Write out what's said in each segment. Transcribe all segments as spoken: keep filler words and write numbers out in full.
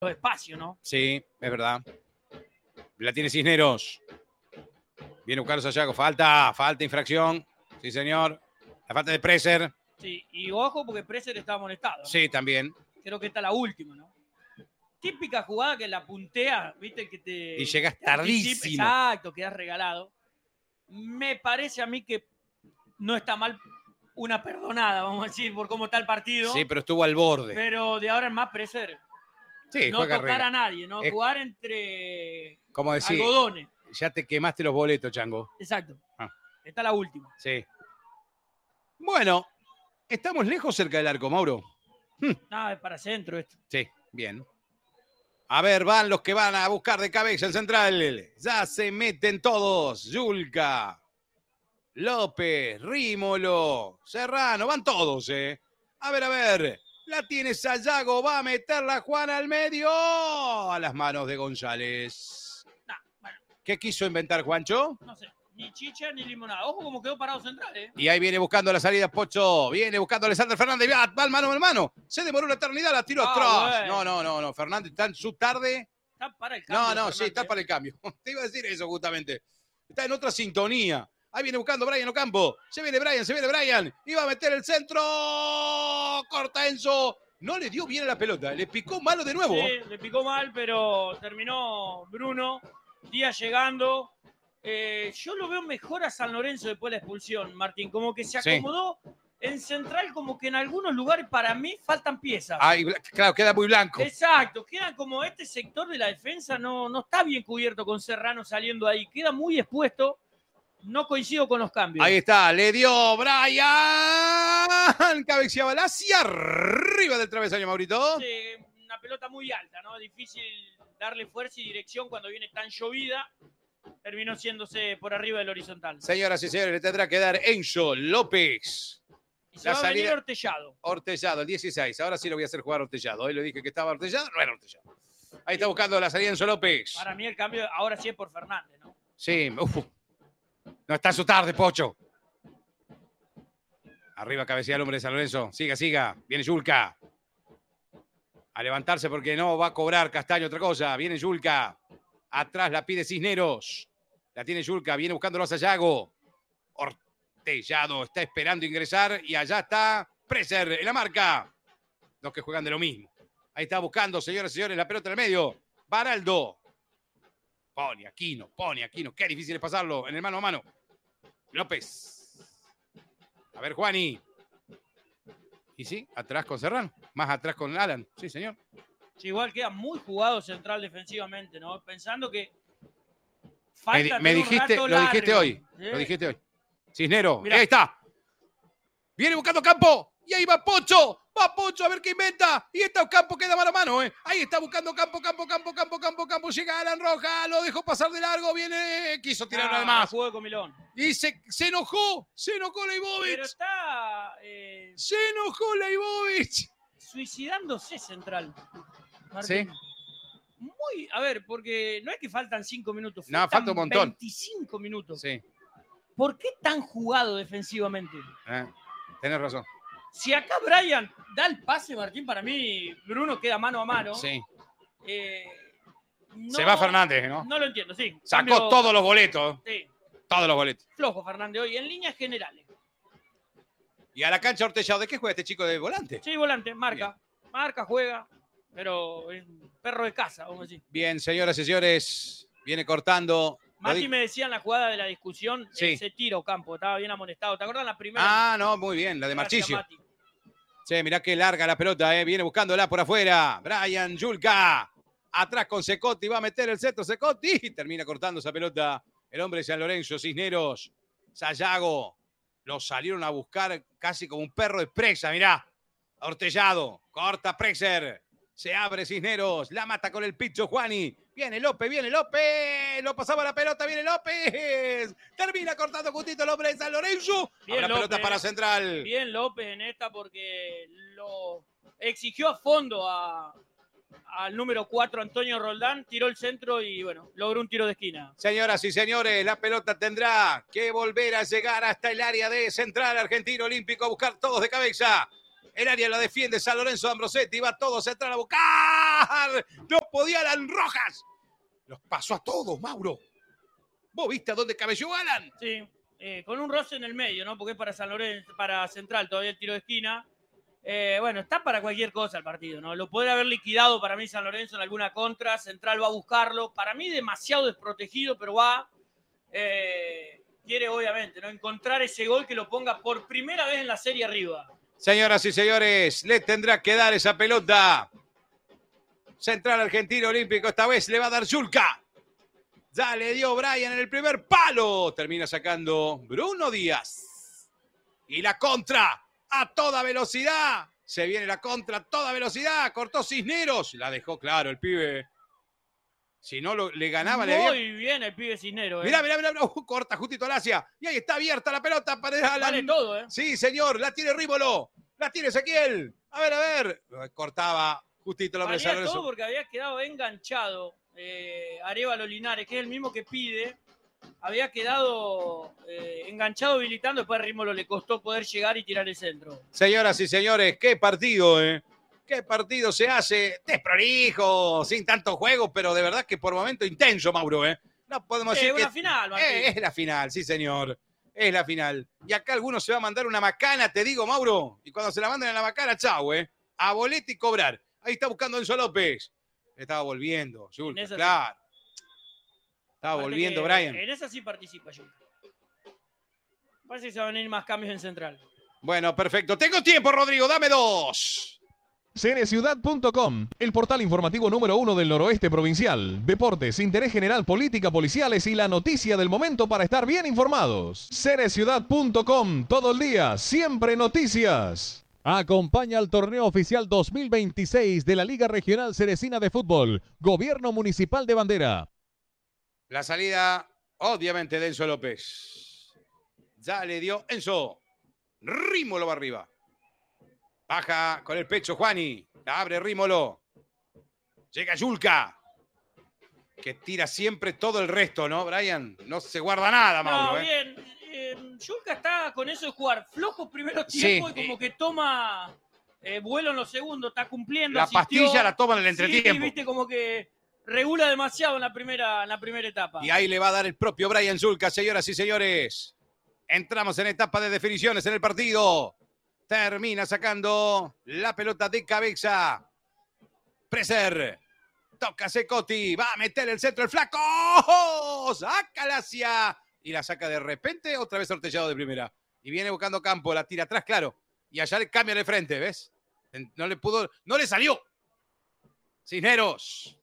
espacio, ¿no? Sí, es verdad. La tiene Cisneros. Viene buscando Sayago. Falta, falta, infracción. Sí, señor. La falta de Preser. Sí, y ojo porque Preser está amonestado, ¿no? Sí, también. Creo que esta es la última, ¿no? Típica jugada que la puntea, ¿viste? Que te, Y llegas te anticipa. tardísimo. Exacto, quedas regalado. Me parece a mí que no está mal una perdonada, vamos a decir, por cómo está el partido. Sí, pero estuvo al borde. Pero de ahora en más Preser. Sí, no juega tocar regla. a nadie, ¿no? Es, jugar entre como decir, algodones. Ya te quemaste los boletos, Chango. Exacto. Ah. Esta es la última. Sí. Bueno, ¿estamos lejos cerca del arco, Mauro? Hm. No, es para centro esto. Sí, bien. A ver, van los que van a buscar de cabeza el central. Ya se meten todos. Yulka, López, Rímolo, Serrano, van todos, ¿eh? A ver, a ver. La tiene Sayago, va a meterla Juan al medio. A las manos de González. Nah, bueno. ¿Qué quiso inventar Juancho? No sé, ni chicha ni limonada. Ojo como quedó parado central, ¿eh? Y ahí viene buscando la salida Pocho. Viene buscando Alexander Fernández. Va, va mano a mano. Se demoró una eternidad, la tiró ah, atrás. Bueno. No, no, no, no. Fernández está en su tarde. Está para el cambio. No, no, Fernández. sí, está para el cambio. Te iba a decir eso justamente. Está en otra sintonía. Ahí viene buscando Brian Ocampo. Se viene Brian, se viene Brian. Y va a meter el centro. Corta Enzo. No le dio bien a la pelota. Le picó malo de nuevo. Sí, le picó mal, pero terminó Bruno. Díaz llegando. Eh, yo lo veo mejor a San Lorenzo después de la expulsión, Martín. Como que se acomodó sí. En central, como que en algunos lugares para mí faltan piezas. Ay, claro, queda muy blanco. Exacto, queda como este sector de la defensa no, no está bien cubierto con Serrano saliendo ahí. Queda muy expuesto. No coincido con los cambios. Ahí está, le dio Brian. Cabeceaba hacia arriba del travesaño, Maurito. Sí, una pelota muy alta, ¿no? Difícil darle fuerza y dirección cuando viene tan llovida. Terminó siéndose por arriba del horizontal. Señoras y señores, le tendrá que dar Enzo López. Y se la va a venir Ortellado. Ortellado, el dieciséis. Ahora sí lo voy a hacer jugar Ortellado. Hoy le dije que estaba Ortellado, no era Ortellado. Ahí está buscando la salida Enzo López. Para mí el cambio ahora sí es por Fernández, ¿no? Sí, uf. No está en su tarde, Pocho. Arriba cabecea el hombre de San Lorenzo. Siga, siga. Viene Yulka. A levantarse porque no va a cobrar Castaño otra cosa. Viene Yulka. Atrás la pide Cisneros. La tiene Yulka. Viene buscándolo a Sayago. Ortellado está esperando ingresar. Y allá está Preser en la marca. Los que juegan de lo mismo. Ahí está buscando, señoras y señores, la pelota en el medio. Baraldo. Pone Aquino, pone Aquino. Qué difícil es pasarlo en el mano a mano. López. A ver, Juani. Y sí, atrás con Serrano. Más atrás con Alan. Sí, señor. Sí, igual queda muy jugado central defensivamente, ¿no? Pensando que falta me, me dijiste, lo largo. dijiste hoy. ¿Sí? Lo dijiste hoy. Cisnero. Mirá. Ahí está. Viene buscando campo. Y ahí va Pocho. Va Pocho a ver qué inventa. Y está Campo, queda mano a mano, ¿eh? Ahí está buscando Campo, Campo, Campo, Campo, Campo, Campo. Llega Alan Roja, lo dejó pasar de largo. Viene, quiso tirar ah, una más. Jugó de comilón. Y se, se enojó, se enojó Leibovich. Pero está... Eh, se enojó Leibovich. Suicidándose central. Martín. Sí. Muy, a ver, porque no es que faltan cinco minutos. No, falta un montón. veinticinco minutos. Sí. ¿Por qué tan jugado defensivamente? Eh, tenés razón. Si acá Brian da el pase, Martín, para mí Bruno queda mano a mano. Sí. Eh, no, Se va Fernández, ¿no? No lo entiendo, sí. Sacó Cambio, todos los boletos. Sí. Todos los boletos. Flojo Fernández hoy, en líneas generales. Y a la cancha Ortellado, ¿de qué juega este chico de volante? Sí, volante, marca. Bien. Marca, juega, pero es un perro de casa, vamos a decir. Bien, señoras y señores, viene cortando. Mati me decía en la jugada de la discusión, sí. ese tiro Campo, estaba bien amonestado. ¿Te acuerdas la primera? Ah, no, muy bien, la de Marchisio. Mati. Sí, mirá qué larga la pelota, eh. Viene buscándola por afuera. Brian Yulka. Atrás con Secotti, va a meter el centro Secotti. Y termina cortando esa pelota el hombre de San Lorenzo, Cisneros. Sayago. Lo salieron a buscar casi como un perro de presa, mirá. Ortellado. Corta Preser. Se abre Cisneros. La mata con el picho Juani. Viene López, viene López. Lo pasaba la pelota, viene López. Termina cortando justito el hombre de San Lorenzo. Bien, la López, pelota para Central. Bien López en esta porque lo exigió a fondo a, al número cuatro, Antonio Roldán. Tiró el centro y, bueno, logró un tiro de esquina. Señoras y señores, la pelota tendrá que volver a llegar hasta el área de Central Argentino Olímpico a buscar todos de cabeza. El área la defiende San Lorenzo de Ambrosetti. Va todo central a buscar. No podía Alan Rojas. Los pasó a todos, Mauro. ¿Vos viste a dónde cabelló Alan? Sí, eh, con un roce en el medio, ¿no? Porque es para San Lorenzo, para Central, todavía el tiro de esquina. Eh, bueno, está para cualquier cosa el partido, ¿no? Lo podría haber liquidado para mí San Lorenzo en alguna contra. Central va a buscarlo. Para mí demasiado desprotegido, pero va. Eh, quiere, obviamente, ¿no? Encontrar ese gol que lo ponga por primera vez en la serie arriba. Señoras y señores, le tendrá que dar esa pelota. Central Argentino Olímpico, esta vez le va a dar Yulka. Ya le dio Brian en el primer palo. Termina sacando Bruno Díaz. Y la contra a toda velocidad. Se viene la contra a toda velocidad. Cortó Cisneros. La dejó claro el pibe. Si no lo, le ganaba, Muy le había... Muy bien el pibe Cisneros. ¿eh? Mirá, mirá, mirá. Uh, corta justito al Asia. Y ahí está abierta la pelota para Alan. Vale todo, ¿eh? Sí, señor. La tiene Rímolo. La tiene Ezequiel. A ver, a ver. Cortaba justito la presa. Valía todo porque había quedado enganchado eh, Arévalo Linares, que es el mismo que pide. Había quedado eh, enganchado habilitando. Después a Rímolo le costó poder llegar y tirar el centro. Señoras y señores, qué partido, ¿eh? Qué partido se hace. Desprolijo, sin tanto juego, pero de verdad que por momento intenso, Mauro, ¿eh? No podemos decir Es que... una final, Martín. Eh, es la final, sí, señor. Es la final. Y acá alguno se va a mandar una macana, te digo, Mauro. Y cuando se la manden a la macana, chau, ¿eh? A boleta y cobrar. Ahí está buscando Enzo López. Estaba volviendo, Yulka, claro. Sí. Estaba Aparte volviendo, Brian. En esa sí participa, Yulka. Parece que se van a venir más cambios en Central. Bueno, perfecto. Tengo tiempo, Rodrigo, dame dos. Ceneciudad punto com, el portal informativo número uno del noroeste provincial. Deportes, interés general, política, policiales y la noticia del momento para estar bien informados. Ceneciudad punto com, todo el día, siempre noticias. Acompaña al torneo oficial dos mil veintiséis de la Liga Regional Cerecina de Fútbol, Gobierno Municipal de Bandera. La salida, obviamente, de Enzo López. Ya le dio Enzo. Rímolo va arriba. Baja con el pecho Juani. La abre Rímolo. Llega Yulka. Que tira siempre todo el resto, ¿no, Brian? No se guarda nada, Mauro. No, ¿eh? bien. Eh, Yulka está con eso de jugar flojos primeros tiempos sí. Y como que toma eh, vuelo en los segundos. Está cumpliendo. La asistió. pastilla la toma en el entretiempo. Sí, viste, como que regula demasiado en la primera, en la primera etapa. Y ahí le va a dar el propio Brian Yulka, señoras y señores. Entramos en etapa de definiciones en el partido. Termina sacando la pelota de cabeza. Preser. Toca Secotti. Va a meter el centro el flaco. ¡Oh! Sácala hacia. Y la saca de repente. Otra vez sortellado de primera. Y viene buscando campo. La tira atrás, claro. Y allá le cambia de frente, ¿ves? No le pudo. No le salió. Cisneros.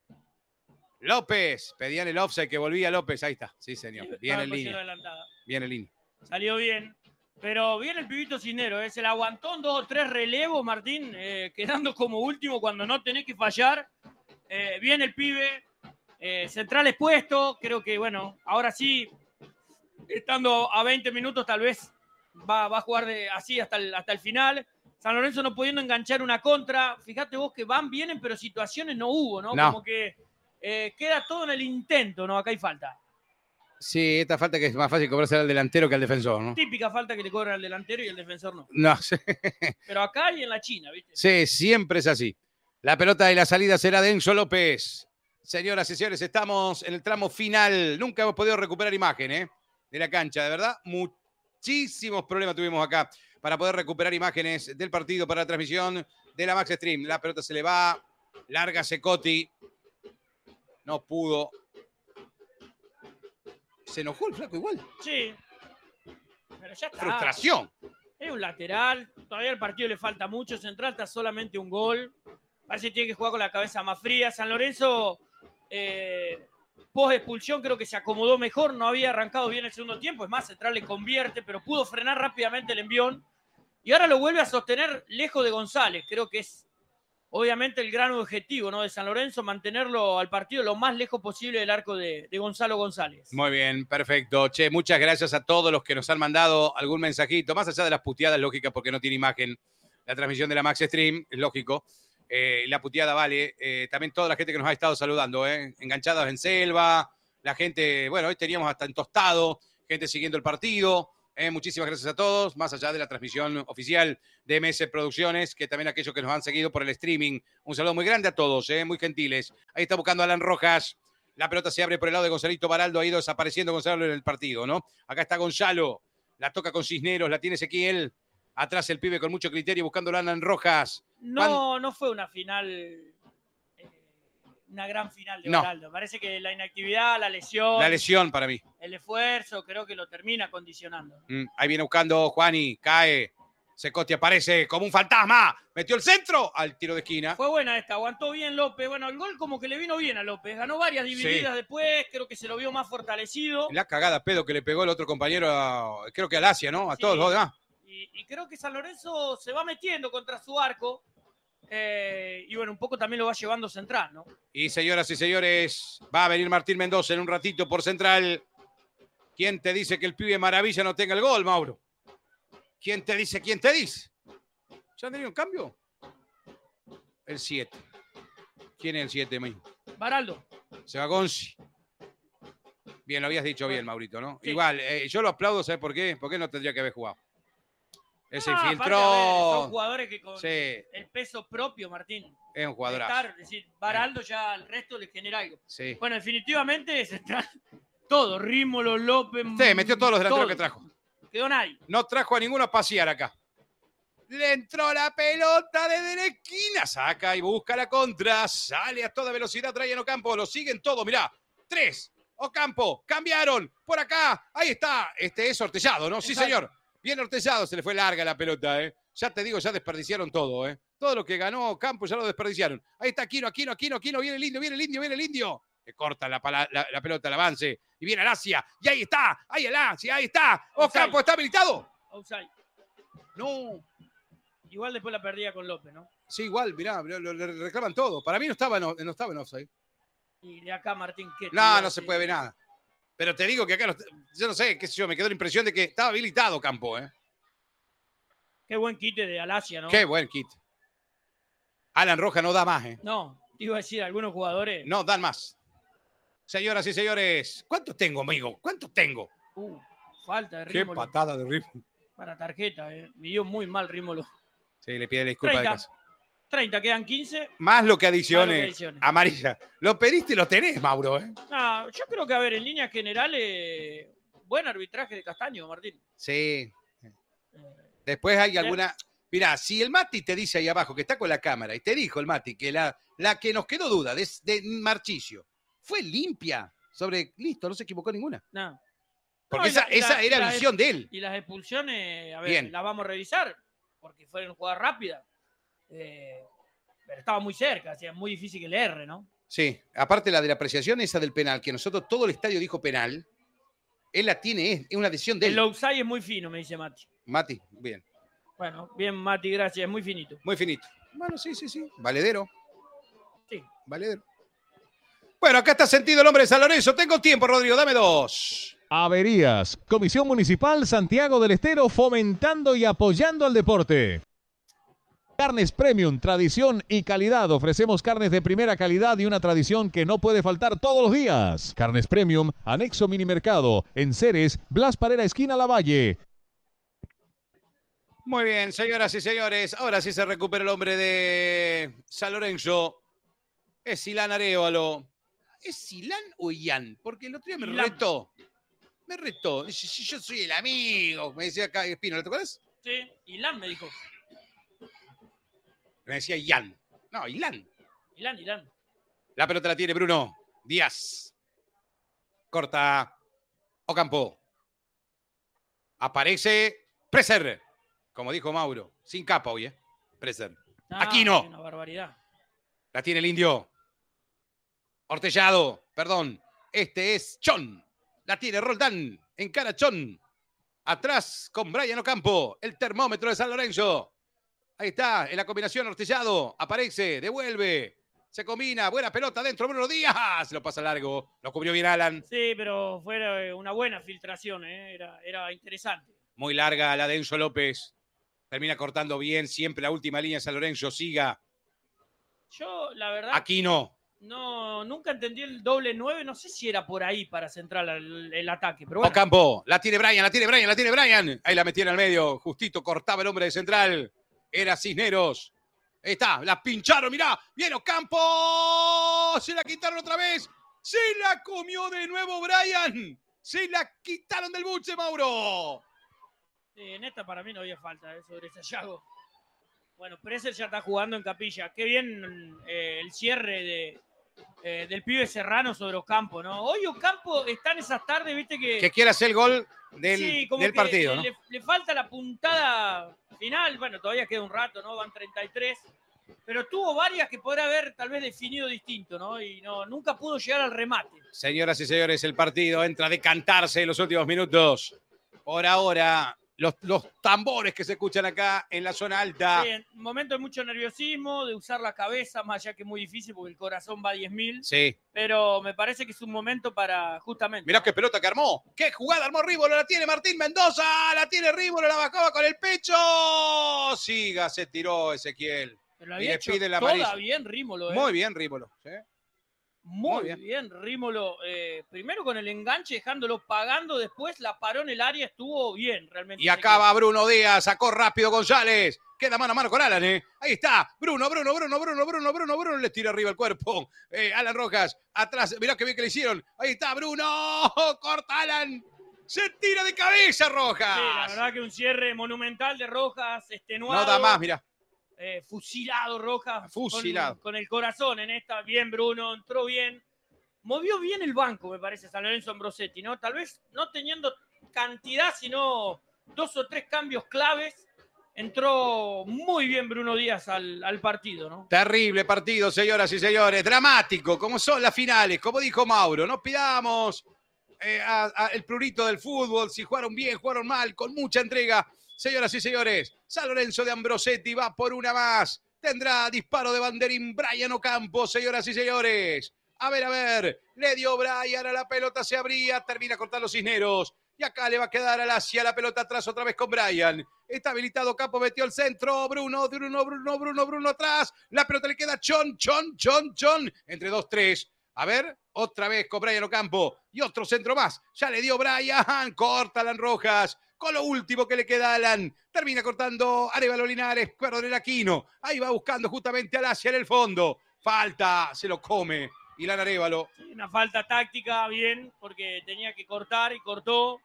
López. Pedían el offside que volvía López. Ahí está. Sí, señor. Bien en línea. Bien en línea. Salió bien. Pero bien el pibito Cisneros, ¿eh? Se la aguantó en dos o tres relevos, Martín, eh, quedando como último cuando no tenés que fallar. Eh, bien el pibe, eh, central expuesto, creo que, bueno, ahora sí, estando a veinte minutos tal vez va, va a jugar de, así hasta el, hasta el final. San Lorenzo no pudiendo enganchar una contra. Fíjate vos que van, vienen, pero situaciones no hubo, ¿no? no. Como que eh, queda todo en el intento, ¿no? Acá hay falta. Sí, esta falta que es más fácil cobrarse al delantero que al defensor, ¿no? Típica falta que le cobran al delantero y el defensor no. No sé. Pero acá y en la China, ¿viste? Sí, siempre es así. La pelota y la salida será de Enzo López. Señoras y señores, estamos en el tramo final. Nunca hemos podido recuperar imagen, ¿eh? De la cancha, de verdad. Muchísimos problemas tuvimos acá para poder recuperar imágenes del partido para la transmisión de la Max Stream. La pelota se le va. Larga Secotti. No pudo. Se enojó el flaco igual. Sí. Pero ya está. Frustración. Es un lateral. Todavía el partido le falta mucho. Central está solamente un gol. Parece que tiene que jugar con la cabeza más fría. San Lorenzo, eh, post expulsión, creo que se acomodó mejor. No había arrancado bien el segundo tiempo. Es más, Central le convierte, pero pudo frenar rápidamente el envión. Y ahora lo vuelve a sostener lejos de González. Creo que es obviamente el gran objetivo, ¿no? De San Lorenzo, mantenerlo al partido lo más lejos posible del arco de, de Gonzalo González. Muy bien, perfecto. Che, muchas gracias a todos los que nos han mandado algún mensajito, más allá de las puteadas lógicas porque no tiene imagen la transmisión de la Max Stream, es lógico. Eh, la puteada vale. Eh, también toda la gente que nos ha estado saludando, ¿eh? Enganchados en selva, la gente, bueno, hoy teníamos hasta en Tostado, gente siguiendo el partido. Eh, muchísimas gracias a todos, más allá de la transmisión oficial de M S Producciones, que también aquellos que nos han seguido por el streaming. Un saludo muy grande a todos, eh, muy gentiles. Ahí está buscando a Alan Rojas. La pelota se abre por el lado de Gonzalito Baraldo. Ha ido desapareciendo Gonzalo en el partido, ¿no? Acá está Gonzalo. La toca con Cisneros, la tiene Ezequiel. Atrás el pibe con mucho criterio buscando a Alan Rojas. No, Pan... no fue una final, eh, una gran final de no. Baraldo. Parece que la inactividad, la lesión. La lesión para mí. El esfuerzo, creo que lo termina condicionando. Mm, ahí viene buscando Juani, cae. Secotti aparece como un fantasma. Metió el centro al tiro de esquina. Fue buena esta, aguantó bien López. Bueno, el gol como que le vino bien a López. Ganó varias divididas sí. después, creo que se lo vio más fortalecido. La cagada pedo que le pegó el otro compañero, a, creo que al Asia, ¿no? A sí. todos los demás. Y, y creo que San Lorenzo se va metiendo contra su arco. Eh, y bueno, un poco también lo va llevando Central, ¿no? Y señoras y señores, va a venir Martín Mendoza en un ratito por Central. ¿Quién te dice que el pibe Maravilla no tenga el gol, Mauro? ¿Quién te dice? ¿Quién te dice? ¿Ya han tenido un cambio? El siete. ¿Quién es el siete, mismo? Baraldo. Se va Gonzi. Bien, lo habías dicho bien, Maurito, ¿no? Sí. Igual, eh, yo lo aplaudo, ¿sabes por qué? Porque no tendría que haber jugado. Él se ah, infiltró. Aparte, ver, son jugadores que con sí. el peso propio, Martín. Es un jugadorazo. Estar, es decir, Baraldo ya al resto le genera algo. Sí. Bueno, definitivamente Central, todo. Rímolo, López. Sí, metió todos los delanteros que trajo. Quedó nadie. No trajo a ninguno a pasear acá. Le entró la pelota desde la esquina. Saca y busca la contra. Sale a toda velocidad Brian Ocampo. Lo siguen todos. Mirá. Tres. Ocampo. Cambiaron. Por acá. Ahí está. Este es Ortellado, ¿no? Sí, Exacto. señor. Bien Ortellado. Se le fue larga la pelota, ¿eh? Ya te digo, ya desperdiciaron todo, ¿eh? Todo lo que ganó Ocampo ya lo desperdiciaron. Ahí está Aquino, Aquino, Aquino, Aquino. Viene el indio, viene el indio, viene el indio. Que corta la, la, la pelota al avance. Y viene Alasia. Y ahí está. Ahí Alasia. Ahí está. Ocampo está habilitado. Outside. No. Igual después la perdía con López, ¿no? Sí, igual, mirá, mirá lo, le reclaman todo. Para mí no estaba, no, no estaba en offside. Y de acá, Martín, ¿qué? No, no se puede ver nada. Pero te digo que acá, no, yo no sé, qué sé yo, me quedó la impresión de que estaba habilitado Campo, ¿eh? Qué buen quite de Alasia, ¿no? Qué buen kit. Alan Rojas no da más, ¿eh? No, te iba a decir, algunos jugadores... No dan más. Señoras y señores, ¿cuántos tengo, amigo? ¿Cuántos tengo? Uh, falta de Qué Rímolo. patada de Rímolo. Para tarjeta, eh. Me dio muy mal Rímolo. Sí, le pide la disculpa de casa. treinta, quedan quince. Más lo que adiciones. Más lo que adiciones. Amarilla. Lo pediste y lo tenés, Mauro, ¿eh? Ah, yo creo que, a ver, en líneas generales, buen arbitraje de Castaño, Martín. Sí. Después hay alguna... Mirá, si el Mati te dice ahí abajo que está con la cámara y te dijo el Mati que la, la que nos quedó duda de, de Marchisio fue limpia sobre... Listo, no se equivocó ninguna. No. Porque No, esa, la, esa la, era la, visión de él. Y las expulsiones, a ver, Bien. las vamos a revisar, porque fueron jugadas rápidas. Eh, pero estaba muy cerca, o sea, muy difícil que le erre, ¿no? Sí, aparte la de la apreciación, esa del penal, que nosotros todo el estadio dijo penal, él la tiene, es, es una decisión de él. El outside es muy fino, me dice Mati. Mati, bien. Bueno, bien, Mati, gracias, es muy finito. Muy finito. Bueno, sí, sí, sí. Valedero. Sí. Valedero. Bueno, acá está sentido el hombre de San Lorenzo. Tengo tiempo, Rodrigo, dame dos. Averías. Comisión Municipal Santiago del Estero fomentando y apoyando al deporte. Carnes Premium, tradición y calidad. Ofrecemos carnes de primera calidad y una tradición que no puede faltar todos los días. Carnes Premium, anexo Minimercado, en Ceres, Blas Parera, esquina Lavalle. Muy bien, señoras y señores. Ahora sí se recupera el hombre de San Lorenzo. Es Silán Arévalo. ¿Es Silán o Ian? Porque el otro día me Ilan. retó. Me retó. Dice, si yo soy el amigo. Me decía acá Espino, ¿te acuerdas? Sí, Ilan me dijo. Me decía Ian. No, Ilan. Ilan, Ilan. La pelota la tiene Bruno Díaz. Corta. Ocampo. Aparece Preser. Como dijo Mauro. Sin capa hoy, ¿eh? Preser. Ah, Aquino. Una barbaridad. La tiene el indio. Ortellado. Perdón. Este es Chon. La tiene Roldán. Encara Chon. Atrás con Brian Ocampo. El termómetro de San Lorenzo. Ahí está, en la combinación Ortellado, aparece, devuelve, se combina, buena pelota dentro, Bruno Díaz, lo pasa largo, lo cubrió bien Alan. Sí, pero fue una buena filtración, ¿eh? era, era interesante. Muy larga la de Enzo López, termina cortando bien, siempre la última línea San Lorenzo, siga. Yo, la verdad... Aquino. No, nunca entendí el doble nueve, no sé si era por ahí para central el, el ataque, pero bueno. Ocampo, la tiene Brian, la tiene Brian, la tiene Brian. Ahí la metía en el medio, justito cortaba el hombre de central. Era Cisneros. Ahí está, la pincharon, mirá, viene Ocampo. Se la quitaron otra vez. Se la comió de nuevo Brian. Se la quitaron del buche, Mauro. Sí, en esta para mí no había falta eh, sobre Sayago. Bueno, Presser ya está jugando en Capilla. Qué bien eh, el cierre de, eh, del pibe Serrano sobre Ocampo, ¿no? Hoy Ocampo está en esas tardes, viste que... Que quiere hacer el gol del, sí, como del que partido, le, ¿no? le, le falta la puntada final. Bueno, todavía queda un rato, ¿no? Van treinta y tres. Pero tuvo varias que podría haber tal vez definido distinto, ¿no? Y no, nunca pudo llegar al remate. Señoras y señores, el partido entra a decantarse en los últimos minutos. Por ahora, los, los tambores que se escuchan acá en la zona alta. Sí, en un momento de mucho nerviosismo, de usar la cabeza, más allá que es muy difícil porque el corazón va a diez mil. Sí. Pero me parece que es un momento para justamente... Mirá qué pelota que armó. ¡Qué jugada armó Rímolo! La tiene Martín Mendoza. La tiene Rímolo, la bajaba con el pecho. Siga, se tiró Ezequiel. Pero lo Y había le hecho pide la toda amarilla. bien Rímolo. ¿eh? Muy bien, Rímolo. ¿Sí? Muy, Muy bien. bien. Rímolo. Eh, primero con el enganche, dejándolo pagando. Después la paró en el área, estuvo bien realmente. Y acá va Bruno Díaz. Sacó rápido González. Queda mano a mano con Alan, ¿eh? Ahí está. Bruno, Bruno, Bruno, Bruno, Bruno, Bruno, Bruno. Le tira arriba el cuerpo. Eh, Alan Rojas. Atrás. Mirá qué bien que le hicieron. Ahí está Bruno. Corta Alan. Se tira de cabeza Rojas. Sí, la verdad que un cierre monumental de Rojas, extenuado. No da más, mirá. Eh, fusilado Rojas. Fusilado. Con, con el corazón en esta. Bien Bruno, entró bien. Movió bien el banco, me parece, San Lorenzo Ambrosetti, ¿no? Tal vez no teniendo cantidad, sino dos o tres cambios claves. Entró muy bien Bruno Díaz al, al partido, ¿no? Terrible partido, señoras y señores. Dramático, como son las finales. Como dijo Mauro, no pidamos eh, a, a el prurito del fútbol, si jugaron bien, jugaron mal, con mucha entrega. Señoras y señores, San Lorenzo de Ambrosetti va por una más. Tendrá disparo de banderín Brian Ocampo, señoras y señores. A ver, a ver, le dio Brian a la pelota, se abría, termina cortando Cisneros. Y acá le va a quedar al Asia la pelota atrás otra vez con Brian. Está habilitado Campo, metió el centro. Bruno, Bruno, Bruno, Bruno, Bruno atrás. La pelota le queda Chon, Chon, Chon, Chon. Entre dos, tres. A ver, otra vez con Brian Ocampo. Y otro centro más. Ya le dio Brian. Corta Alan Rojas. Con lo último que le queda a Alan. Termina cortando Arévalo Linares. Coronel Aquino. Ahí va buscando justamente al Asia en el fondo. Falta, se lo come. Y Lan Arévalo. Sí, una falta táctica, bien, porque tenía que cortar y cortó.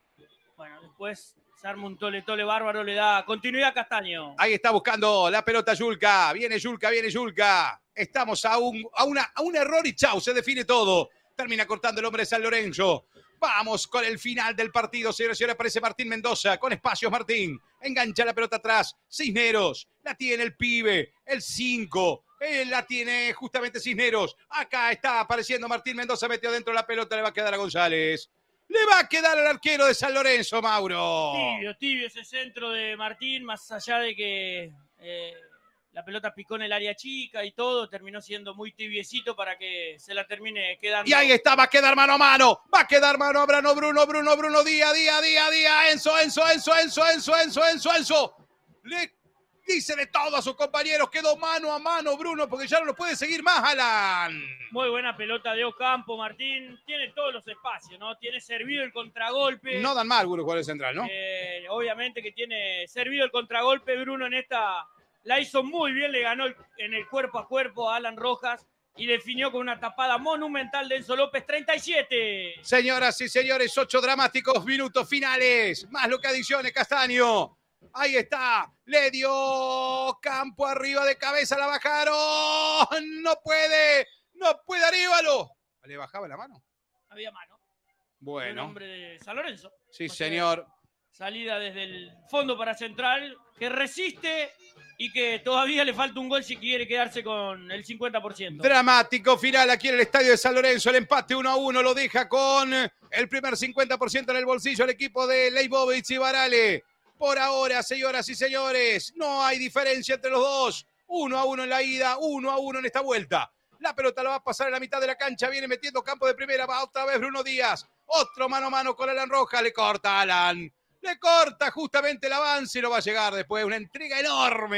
Bueno, después se arma un tole tole bárbaro, le da continuidad a Castaño. Ahí está buscando la pelota Yulka. Viene Yulka, viene Yulka. Estamos a un, a, una, a un error y chau, se define todo. Termina cortando el hombre de San Lorenzo. Vamos con el final del partido, señores y señores. Aparece Martín Mendoza con espacios. Martín engancha la pelota atrás. Cisneros la tiene el pibe, el cinco. Él la tiene justamente Cisneros. Acá está apareciendo Martín Mendoza. Metió dentro la pelota. Le va a quedar a González. Le va a quedar al arquero de San Lorenzo, Mauro. Tibio, tibio ese centro de Martín. Más allá de que eh, la pelota picó en el área chica y todo, terminó siendo muy tibiecito para que se la termine quedando. Y ahí está, va a quedar mano a mano. Va a quedar mano a mano. Bruno, Bruno, Bruno. Día, día, día, día. Enzo, Enzo, Enzo, Enzo, Enzo, Enzo, Enzo, Enzo. Le dice de todo a sus compañeros. Quedó mano a mano Bruno porque ya no lo puede seguir más, Alan. Muy buena pelota de Ocampo, Martín. Tiene todos los espacios, ¿no? Tiene servido el contragolpe. No dan mal algunos jugadores central, ¿no? Eh, obviamente que tiene servido el contragolpe. Bruno en esta la hizo muy bien. Le ganó el, en el cuerpo a cuerpo a Alan Rojas y definió con una tapada monumental de Enzo López. treinta y siete. Señoras y señores, ocho dramáticos minutos finales. Más lo que adiciones, Castaño. Ahí está, le dio Campo arriba de cabeza, la bajaron, no puede, no puede Arévalo. ¿Le bajaba la mano? Había mano. Bueno. Un hombre de San Lorenzo. Sí, O sea, señor. Salida desde el fondo para central, que resiste y que todavía le falta un gol si quiere quedarse con el cincuenta por ciento. Dramático final aquí en el estadio de San Lorenzo, el empate uno a uno lo deja con el primer cincuenta por ciento en el bolsillo el equipo de Leibovitz y Barale. Por ahora, señoras y señores, no hay diferencia entre los dos. Uno a uno en la ida, uno a uno en esta vuelta. La pelota la va a pasar en la mitad de la cancha, viene metiendo Campo de primera, va otra vez Bruno Díaz. Otro mano a mano con Alan Rojas, le corta Alan. Le corta justamente el avance y no va a llegar después. Una entrega enorme